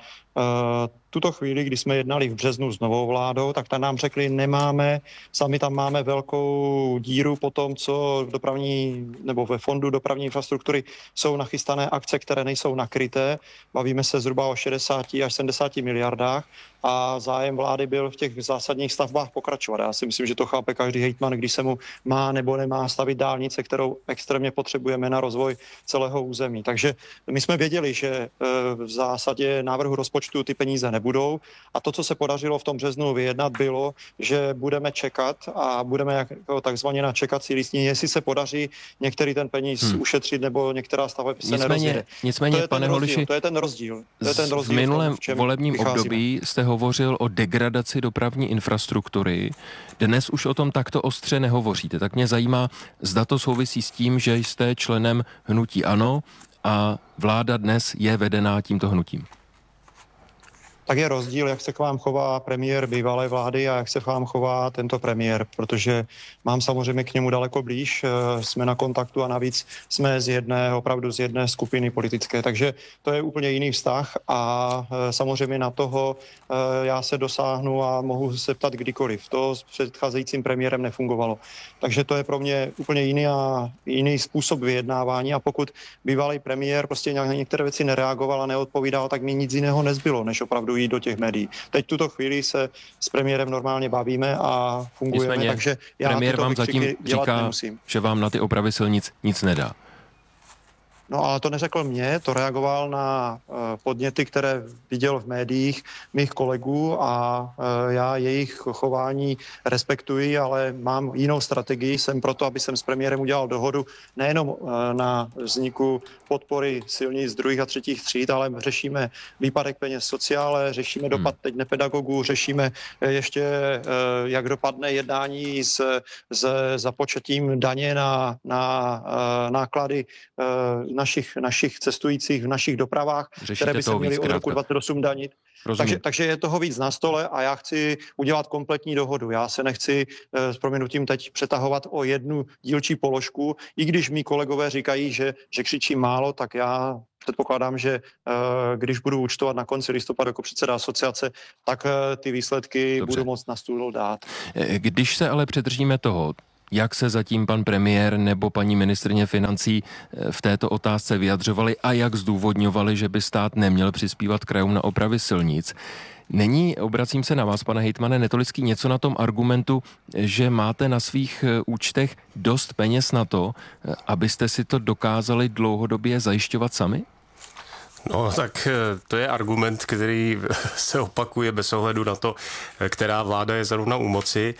tuto chvíli, kdy jsme jednali v březnu s novou vládou, tak tam nám řekli, nemáme, sami tam máme velkou díru po tom, co ve fondu dopravní infrastruktury jsou nachystané akce, které nejsou nakryté. Bavíme se zhruba o 60 až 70 miliardách a zájem vlády byl v těch zásadních stavbách pokračovat. Já si myslím, že to chápe každý hejtman, když se mu má nebo nemá stavit dálnice, kterou extrémně potřebujeme na rozvoj celého území. Takže my jsme věděli, že v zásadě návrhu rozpočtu ty peníze nebudou a to, co se podařilo v tom březnu vyjednat, bylo, že budeme čekat a budeme jako takzvaně na čekací listině, jestli se podaří některý ten peníz ušetřit nebo některá stavba se nerozjede. Nicméně, pane Holiši, to je ten rozdíl. V minulém volebním období jste hovořil o degradaci dopravní infrastruktury. Dnes už o tom takto ostře nehovoříte. Tak mě zajímá, zda to souvisí s tím, že jste členem hnutí ANO a vláda dnes je vedená tímto hnutím. Tak je rozdíl, jak se k vám chová premiér bývalé vlády a jak se k vám chová tento premiér, protože mám samozřejmě k němu daleko blíž, jsme na kontaktu a navíc jsme opravdu z jedné skupiny politické, takže to je úplně jiný vztah a samozřejmě na toho já se dosáhnu a mohu se ptat kdykoliv. To s předcházejícím premiérem nefungovalo. Takže to je pro mě úplně jiný způsob vyjednávání a pokud bývalý premiér prostě na některé věci nereagoval a neodpovídal, tak mi nic jiného nezbylo, než opravdu jít do těch médií. Teď tuto chvíli se s premiérem normálně bavíme a fungujeme, Nicméně, takže já premiér tyto vám zatím říká, nemusím. že vám na ty opravy silnic nic nedá. No ale to neřekl mě, to reagoval na podněty, které viděl v médiích mých kolegů a já jejich chování respektuji, ale mám jinou strategii. Jsem proto, aby jsem s premiérem udělal dohodu nejenom na vzniku podpory silnic druhých a třetích tříd, ale řešíme výpadek peněz sociále, řešíme dopad teď nepedagogů, řešíme ještě, jak dopadne jednání s započetím daně na náklady našich cestujících v našich dopravách, Řešíte které by se měly od roku 2028 danit. Takže je toho víc na stole a já chci udělat kompletní dohodu. Já se nechci s prominutím teď přetahovat o jednu dílčí položku, i když mý kolegové říkají, že křičí málo, tak já předpokládám, že když budu účtovat na konci listopadu jako předseda asociace, tak ty výsledky budu moct na stůl dát. Když se ale přidržíme toho, jak se zatím pan premiér nebo paní ministryně financí v této otázce vyjadřovali a jak zdůvodňovali, že by stát neměl přispívat krajům na opravy silnic. Není, obracím se na vás, pane hejtmane Netolický, něco na tom argumentu, že máte na svých účtech dost peněz na to, abyste si to dokázali dlouhodobě zajišťovat sami? No tak to je argument, který se opakuje bez ohledu na to, která vláda je zrovna u moci.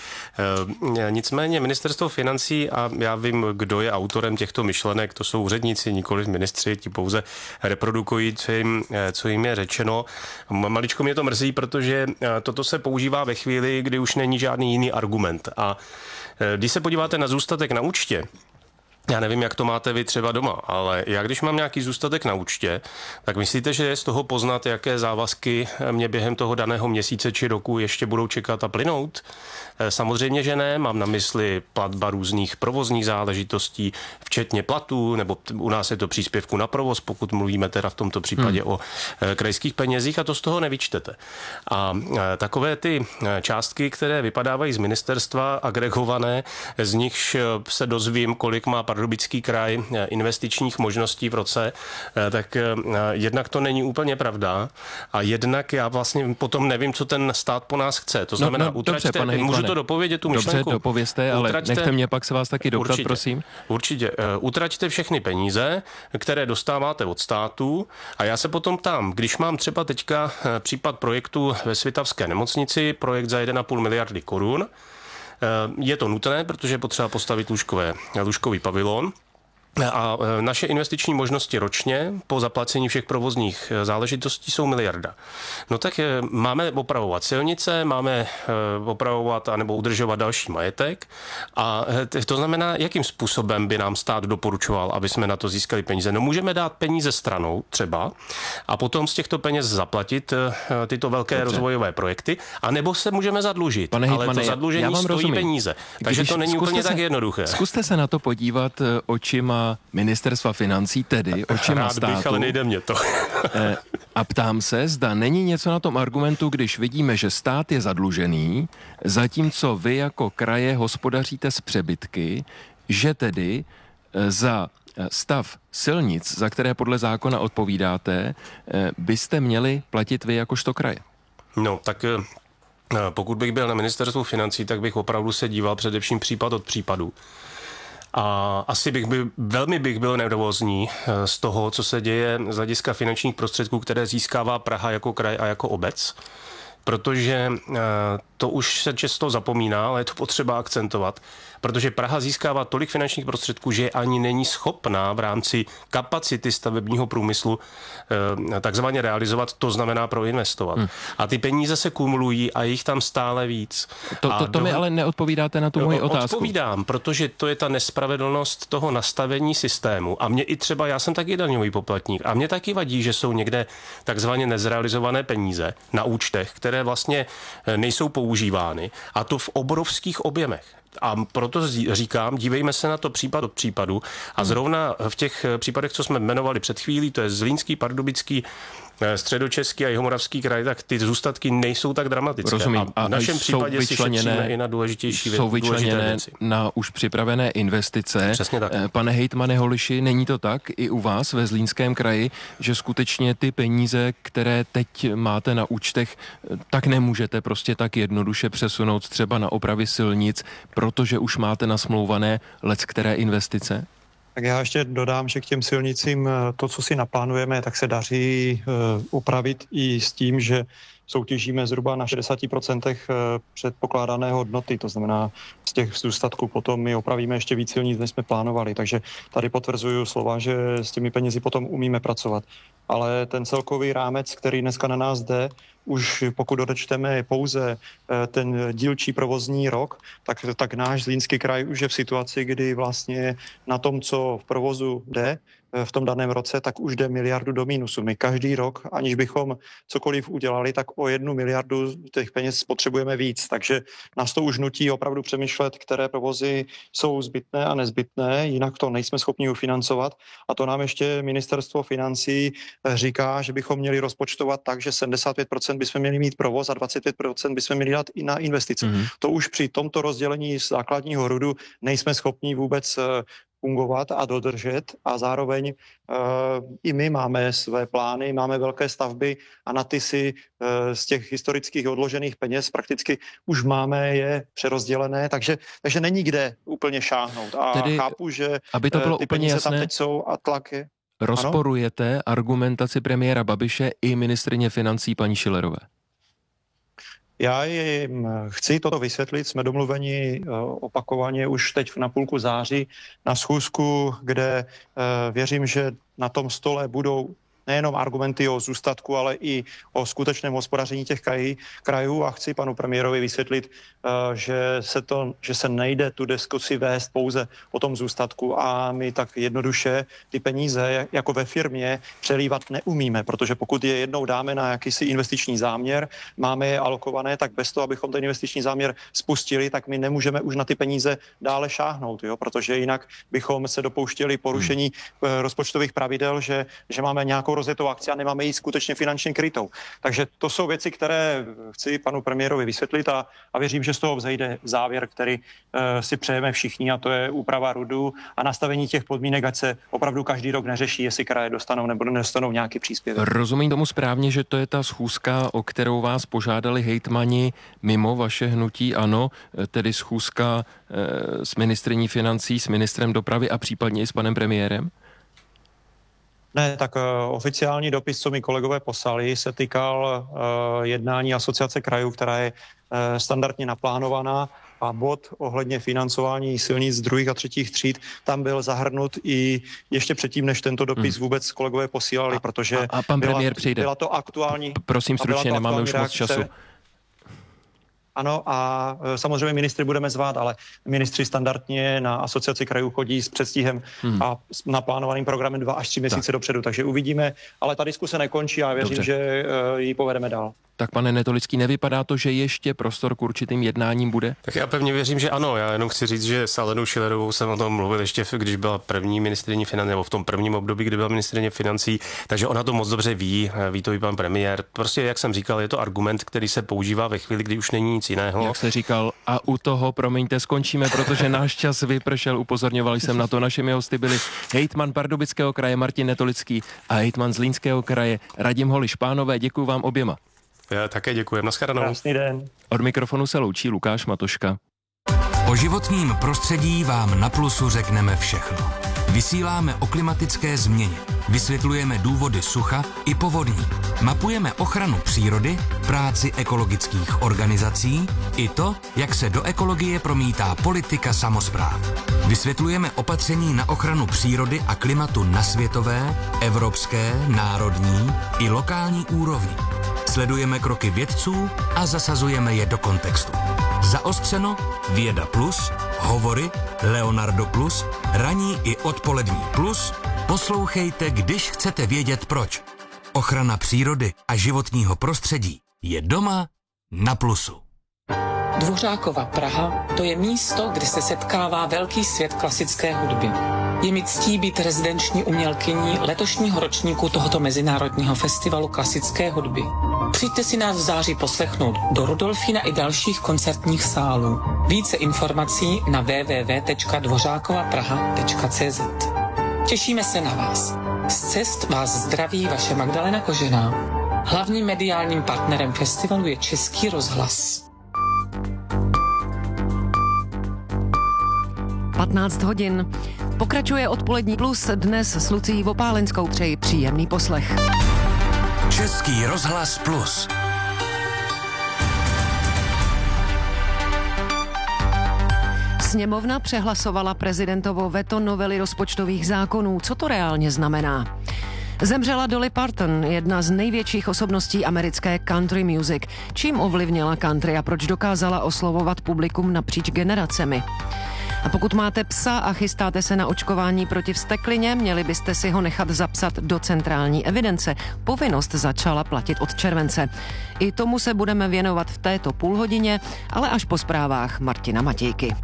Nicméně ministerstvo financí, a já vím, kdo je autorem těchto myšlenek, to jsou úředníci, nikoliv ministři, ti pouze reprodukují, co jim je řečeno. Maličko mě to mrzí, protože toto se používá ve chvíli, kdy už není žádný jiný argument. A když se podíváte na zůstatek na účtě, já nevím, jak to máte vy třeba doma, ale já když mám nějaký zůstatek na účtě, tak myslíte, že je z toho poznat, jaké závazky mě během toho daného měsíce či roku ještě budou čekat a plynout? Samozřejmě, že ne. Mám na mysli platba různých provozních záležitostí, včetně platů, nebo u nás je to příspěvku na provoz, pokud mluvíme teda v tomto případě o krajských penězích, a to z toho nevyčtete. A takové ty částky, které vypadávají z ministerstva, agregované, z nichž se dozvím, kolik má Pardubický kraj investičních možností v roce, tak jednak to není úplně pravda a jednak já vlastně potom nevím, co ten stát po nás chce. To znamená, utraťte, dobře, můžu to dopovědět tu myšlenku? Dobře, dopovězte, ale nechte mě pak se vás taky doptat, prosím. Určitě. Utraťte všechny peníze, které dostáváte od státu, a já se potom ptám, když mám třeba teďka případ projektu ve Svitavské nemocnici, projekt za 1,5 miliardy korun, je to nutné, protože je potřeba postavit lůžkový pavilon. A naše investiční možnosti ročně po zaplacení všech provozních záležitostí jsou 1 miliarda. No tak máme opravovat silnice, máme opravovat anebo udržovat další majetek, a to znamená, jakým způsobem by nám stát doporučoval, aby jsme na to získali peníze. No můžeme dát peníze stranou třeba a potom z těchto peněz zaplatit tyto velké rozvojové projekty, anebo se můžeme zadlužit. Pane ale hejtmane, to zadlužení stojí peníze. Takže to není úplně tak jednoduché. Zkuste se na to podívat očima ministerstva financí, tedy očima státu. Bych, ale nejde mě to. A ptám se, zda není něco na tom argumentu, když vidíme, že stát je zadlužený, zatímco vy jako kraje hospodaříte s přebytky, že tedy za stav silnic, za které podle zákona odpovídáte, byste měli platit vy jakožto kraje. No, tak pokud bych byl na ministerstvu financí, tak bych opravdu se díval především případ od případu. A asi velmi bych byl nervózní z toho, co se děje z hlediska finančních prostředků, které získává Praha jako kraj a jako obec, protože to už se často zapomíná, ale je to potřeba akcentovat, protože Praha získává tolik finančních prostředků, že ani není schopná v rámci kapacity stavebního průmyslu takzvaně realizovat, to znamená proinvestovat. A ty peníze se kumulují a jich tam stále víc. To mi ale neodpovídáte na tu moji otázku. Odpovídám, protože to je ta nespravedlnost toho nastavení systému. A mě i třeba, já jsem taky daňový poplatník, a mě taky vadí, že jsou někde takzvaně nezrealizované peníze na účtech, které vlastně nejsou používány, a to v obrovských objemech. A proto říkám, dívejme se na to případ od případu a zrovna v těch případech, co jsme jmenovali před chvílí, to je Zlínský, Pardubický, Středočeský a Jihomoravský kraj, tak ty zůstatky nejsou tak dramatické. Rozumím. A v našem případě si šetříme i na důležitější věci. Jsou vyčleněné na už připravené investice. Přesně tak. Pane hejtmane Holiši, není to tak i u vás ve Zlínském kraji, že skutečně ty peníze, které teď máte na účtech, tak nemůžete prostě tak jednoduše přesunout třeba na opravy silnic, protože už máte nasmlouvané leckteré investice? Tak já ještě dodám, že k těm silnicím to, co si naplánujeme, tak se daří upravit i s tím, že soutěžíme zhruba na 60% předpokládané hodnoty, to znamená z těch zůstatků potom my opravíme ještě víc silnic, než jsme plánovali, takže tady potvrzuju slova, že s těmi penězi potom umíme pracovat. Ale ten celkový rámec, který dneska na nás jde, už pokud odečteme pouze ten dílčí provozní rok, tak náš Zlínský kraj už je v situaci, kdy vlastně na tom, co v provozu jde, v tom daném roce, tak už jde miliardu do mínusu. My každý rok, aniž bychom cokoliv udělali, tak o 1 miliardu těch peněz potřebujeme víc. Takže nás to už nutí opravdu přemýšlet, které provozy jsou zbytné a nezbytné, jinak to nejsme schopni ufinancovat. A to nám ještě ministerstvo financí říká, že bychom měli rozpočtovat tak, že 75% bychom měli mít provoz a 25% bychom měli dát i na investice. To už při tomto rozdělení základního RUDu nejsme schopni vůbec fungovat a dodržet a zároveň i my máme své plány, máme velké stavby a na ty si z těch historických odložených peněz prakticky už máme je přerozdělené, takže není kde úplně šáhnout. A tedy, chápu, že aby to bylo ty úplně peníze jasné, tam teď jsou a tlak je. Rozporujete argumentaci premiéra Babiše i ministryně financí paní Schillerové? Já jim chci toto vysvětlit, jsme domluveni opakovaně už teď na půlku září na schůzku, kde věřím, že na tom stole budou nejenom argumenty o zůstatku, ale i o skutečném hospodaření těch krajů a chci panu premiérovi vysvětlit, že se nejde tu diskusi vést pouze o tom zůstatku a my tak jednoduše ty peníze jako ve firmě přelívat neumíme, protože pokud je jednou dáme na jakýsi investiční záměr, máme je alokované, tak bez toho, abychom ten investiční záměr spustili, tak my nemůžeme už na ty peníze dále šáhnout, jo? Protože jinak bychom se dopouštěli porušení rozpočtových pravidel, že máme nějakou rozjetou akci a nemáme ji skutečně finančně krytou. Takže to jsou věci, které chci panu premiérovi vysvětlit a věřím, že z toho vzejde závěr, který si přejeme všichni, a to je úprava RUDu a nastavení těch podmínek, ať se opravdu každý rok neřeší, jestli kraje dostanou nebo nedostanou nějaký příspěvek. Rozumím tomu správně, že to je ta schůzka, o kterou vás požádali hejtmani mimo vaše hnutí ANO, tedy schůzka s ministryní financí, s ministrem dopravy a případně i s panem premiérem? Ne, tak oficiální dopis, co mi kolegové poslali, se týkal jednání asociace krajů, která je standardně naplánovaná a bod ohledně financování silnic druhých a třetích tříd tam byl zahrnut i ještě předtím, než tento dopis vůbec kolegové posílali, protože a pan premiér přijde. Byla to aktuální. Prosím stručně, nemáme už moc času. Ano, a samozřejmě ministry budeme zvát, ale ministři standardně na asociaci krajů chodí s předstihem a s naplánovaným programem 2 až 3 měsíce dopředu, takže uvidíme, ale ta diskuse nekončí a já věřím, že ji povedeme dál. Tak pane Netolický, nevypadá to, že ještě prostor k určitým jednáním bude? Tak já pevně věřím, že ano. Já jenom chci říct, že s Alenou Schillerovou jsem o tom mluvil ještě, když byla první ministryně financí, nebo v tom prvním období, kdy byla ministryně financí, takže ona to moc dobře ví to i pan premiér. Prostě, jak jsem říkal, je to argument, který se používá ve chvíli, kdy už není nic jiného. Jak jste říkal, a u toho, promiňte, skončíme, protože náš čas vypršel, upozorňovali jsem na to. Našimi hosty byli hejtman Pardubického kraje Martin Netolický a hejtman Zlínského kraje Radim Holiš. Pánové, děkuji vám oběma. Já také děkuji. Naschledanou. Krásný den. Od mikrofonu se loučí Lukáš Matoška. O životním prostředí vám na Plusu řekneme všechno. Vysíláme o klimatické změně, vysvětlujeme důvody sucha i povodní, mapujeme ochranu přírody, práci ekologických organizací i to, jak se do ekologie promítá politika samospráv. Vysvětlujeme opatření na ochranu přírody a klimatu na světové, evropské, národní i lokální úrovni. Sledujeme kroky vědců a zasazujeme je do kontextu. Zaostřeno, Věda Plus, Hovory, Leonardo Plus, ranní i odpolední plus. Poslouchejte, když chcete vědět proč. Ochrana přírody a životního prostředí je doma na Plusu. Dvořákova Praha, to je místo, kde se setkává velký svět klasické hudby. Je mi ctí být rezidenční umělkyní letošního ročníku tohoto mezinárodního festivalu klasické hudby. Přijďte si nás v září poslechnout do Rudolfína i dalších koncertních sálů. Více informací na www.dvořákovapraha.cz. Těšíme se na vás. Z cest vás zdraví vaše Magdalena Kožená. Hlavním mediálním partnerem festivalu je Český rozhlas. 15 hodin. Pokračuje Odpolední plus dnes s Lucií Vopálenskou. Přeji příjemný poslech. Český rozhlas plus. Sněmovna přehlasovala prezidentovo veto novely rozpočtových zákonů. Co to reálně znamená? Zemřela Dolly Parton, jedna z největších osobností americké country music. Čím ovlivnila country a proč dokázala oslovovat publikum napříč generacemi? A pokud máte psa a chystáte se na očkování proti vzteklině, měli byste si ho nechat zapsat do centrální evidence. Povinnost začala platit od července. I tomu se budeme věnovat v této půlhodině, ale až po zprávách Martina Matějky.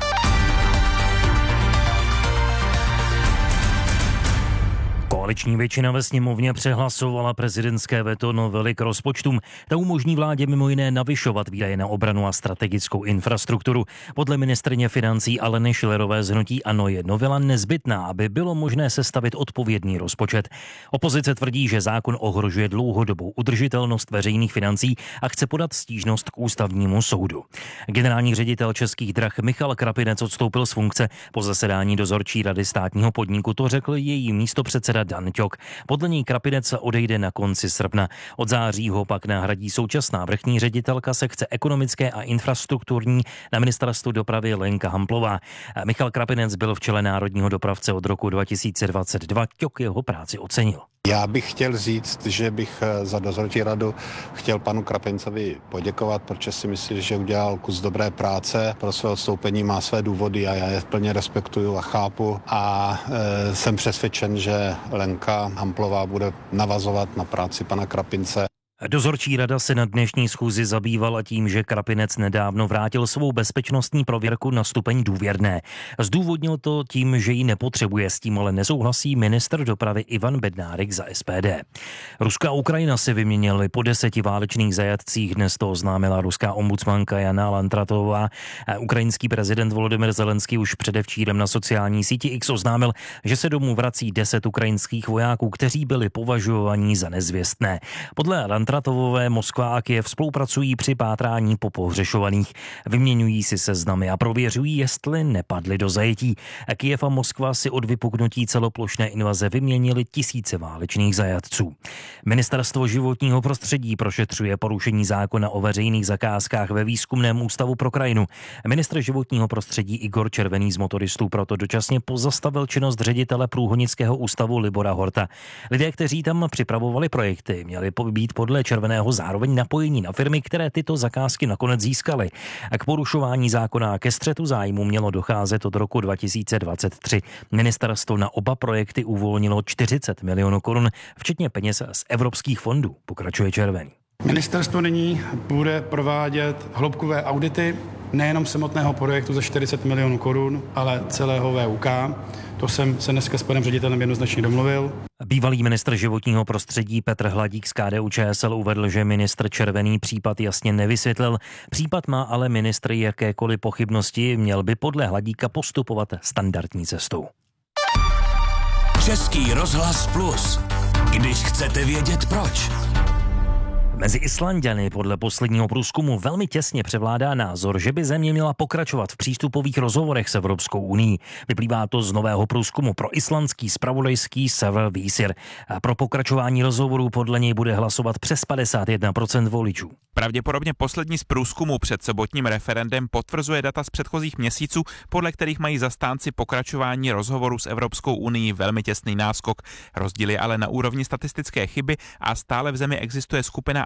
Koaliční většina ve sněmovně přehlasovala prezidentské veto novely k rozpočtům. Ta umožní vládě mimo jiné navyšovat výdaje na obranu a strategickou infrastrukturu. Podle ministryně financí Aleny Schillerové z hnutí ANO je novela nezbytná, aby bylo možné sestavit odpovědný rozpočet. Opozice tvrdí, že zákon ohrožuje dlouhodobou udržitelnost veřejných financí a chce podat stížnost k ústavnímu soudu. Generální ředitel Českých drah Michal Krapinec odstoupil z funkce. Po zasedání dozorčí rady státního podniku to řekl její místopředseda Dan Ťok. Podle něj Krapinec odejde na konci srpna. Od září ho pak nahradí současná vrchní ředitelka sekce ekonomické a infrastrukturní na ministerstvu dopravy Lenka Hamplová. Michal Krapinec byl v čele národního dopravce od roku 2022. Ťok jeho práci ocenil. Já bych chtěl říct, že bych za dozorčí radu chtěl panu Krapincovi poděkovat, protože si myslím, že udělal kus dobré práce. Pro své odstoupení má své důvody a já je plně respektuju a chápu. A jsem přesvědčen, že Lenka Hamplová bude navazovat na práci pana Krapince. Dozorčí rada se na dnešní schůzi zabývala tím, že Krapinec nedávno vrátil svou bezpečnostní prověrku na stupeň důvěrné. Zdůvodnil to tím, že ji nepotřebuje, s tím ale nesouhlasí ministr dopravy Ivan Bednárik za SPD. Ruska a Ukrajina se vyměnily po 10 válečných zajatcích, dnes to oznámila ruská ombudsmanka Jana Lantratová. Ukrajinský prezident Volodymyr Zelenský už předevčírem na sociální síti X oznámil, že se domů vrací 10 ukrajinských vojáků, kteří byli považovaní za nezvěstné. Podle Lantratovové Moskva a Kyjev spolupracují při pátrání po pohřešovaných, vyměňují si seznamy a prověřují, jestli nepadli do zajetí. Kyjev a Moskva si od vypuknutí celoplošné invaze vyměnili tisíce válečných zajatců. Ministerstvo životního prostředí prošetřuje porušení zákona o veřejných zakázkách ve výzkumném ústavu pro krajinu. Ministr životního prostředí Igor Červený z Motoristů proto dočasně pozastavil činnost ředitele Průhonického ústavu Libora Horta. Lidé, kteří tam připravovali projekty, měli být podle Červeného zároveň napojení na firmy, které tyto zakázky nakonec získaly. A k porušování zákona a ke střetu zájmu mělo docházet od roku 2023. Ministerstvo na oba projekty uvolnilo 40 milionů korun, včetně peněz z evropských fondů, pokračuje Červený. Ministerstvo nyní bude provádět hloubkové audity nejenom samotného projektu za 40 milionů korun, ale celého VUK. To jsem se dneska s panem ředitelem jednoznačně domluvil. Bývalý ministr životního prostředí Petr Hladík z KDU-ČSL uvedl, že ministr Červený případ jasně nevysvětlil. Případ má ale ministr jakékoliv pochybnosti, měl by podle Hladíka postupovat standardní cestou. Český rozhlas plus. Když chcete vědět proč. Mezi Islanďany podle posledního průzkumu velmi těsně převládá názor, že by země měla pokračovat v přístupových rozhovorech s Evropskou unií. Vyplývá to z nového průzkumu pro islandský zpravodajský server Vísir. A pro pokračování rozhovorů podle něj bude hlasovat přes 51% voličů. Pravděpodobně poslední z průzkumu před sobotním referendem potvrzuje data z předchozích měsíců, podle kterých mají zastánci pokračování rozhovorů s Evropskou unií velmi těsný náskok. Rozdíl je ale na úrovni statistické chyby a stále v zemi existuje skupina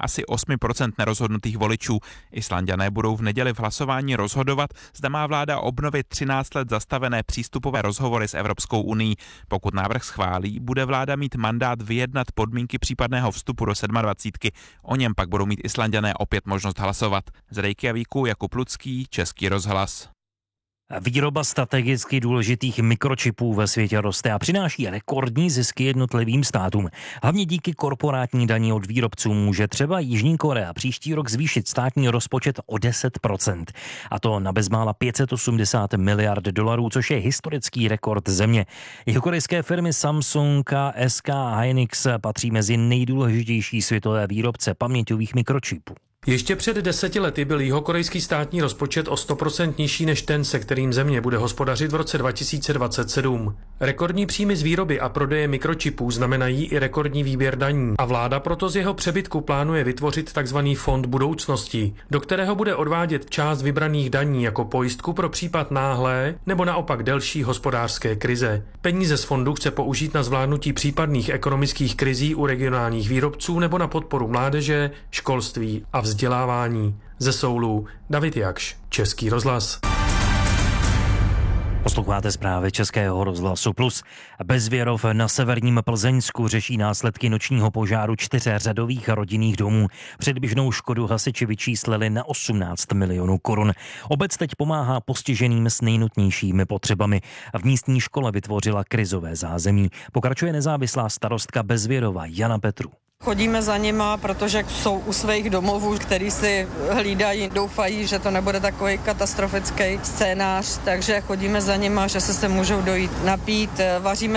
asi 8% nerozhodnutých voličů. Islanďané budou v neděli v hlasování rozhodovat, zda má vláda obnovit 13 let zastavené přístupové rozhovory s Evropskou unií. Pokud návrh schválí, bude vláda mít mandát vyjednat podmínky případného vstupu do 27. O něm pak budou mít Islanďané opět možnost hlasovat. Z Reykjavíku Jakub Lucký, Český rozhlas. Výroba strategicky důležitých mikročipů ve světě roste a přináší rekordní zisky jednotlivým státům. Hlavně díky korporátní daní od výrobců může třeba Jižní Korea příští rok zvýšit státní rozpočet o 10%. A to na bezmála 580 miliard dolarů, což je historický rekord země. Jihokorejské firmy Samsung a SK Hynix patří mezi nejdůležitější světové výrobce paměťových mikročipů. Ještě před 10 lety byl jihokorejský státní rozpočet o 100% nižší než ten, se kterým země bude hospodařit v roce 2027. Rekordní příjmy z výroby a prodeje mikročipů znamenají i rekordní výběr daní a vláda proto z jeho přebytku plánuje vytvořit tzv. Fond budoucnosti, do kterého bude odvádět část vybraných daní jako pojistku pro případ náhlé nebo naopak delší hospodářské krize. Peníze z fondu chce použít na zvládnutí případných ekonomických krizí u regionálních výrobců nebo na podporu mládeže, školství a vzdělávání. Ze Soulu David Jakš, Český rozhlas. Posloucháte zprávy Českého rozhlasu Plus. Bezvěrov na severním Plzeňsku řeší následky nočního požáru 4 řadových rodinných domů. Předběžnou škodu hasiči vyčíslili na 18 milionů korun. Obec teď pomáhá postiženým s nejnutnějšími potřebami. V místní škole vytvořila krizové zázemí. Pokračuje nezávislá starostka Bezvěrova Jana Petru. Chodíme za nima, protože jsou u svých domovů, který si hlídají, doufají, že to nebude takový katastrofický scénář, takže chodíme za nima, že se můžou dojít napít, vaříme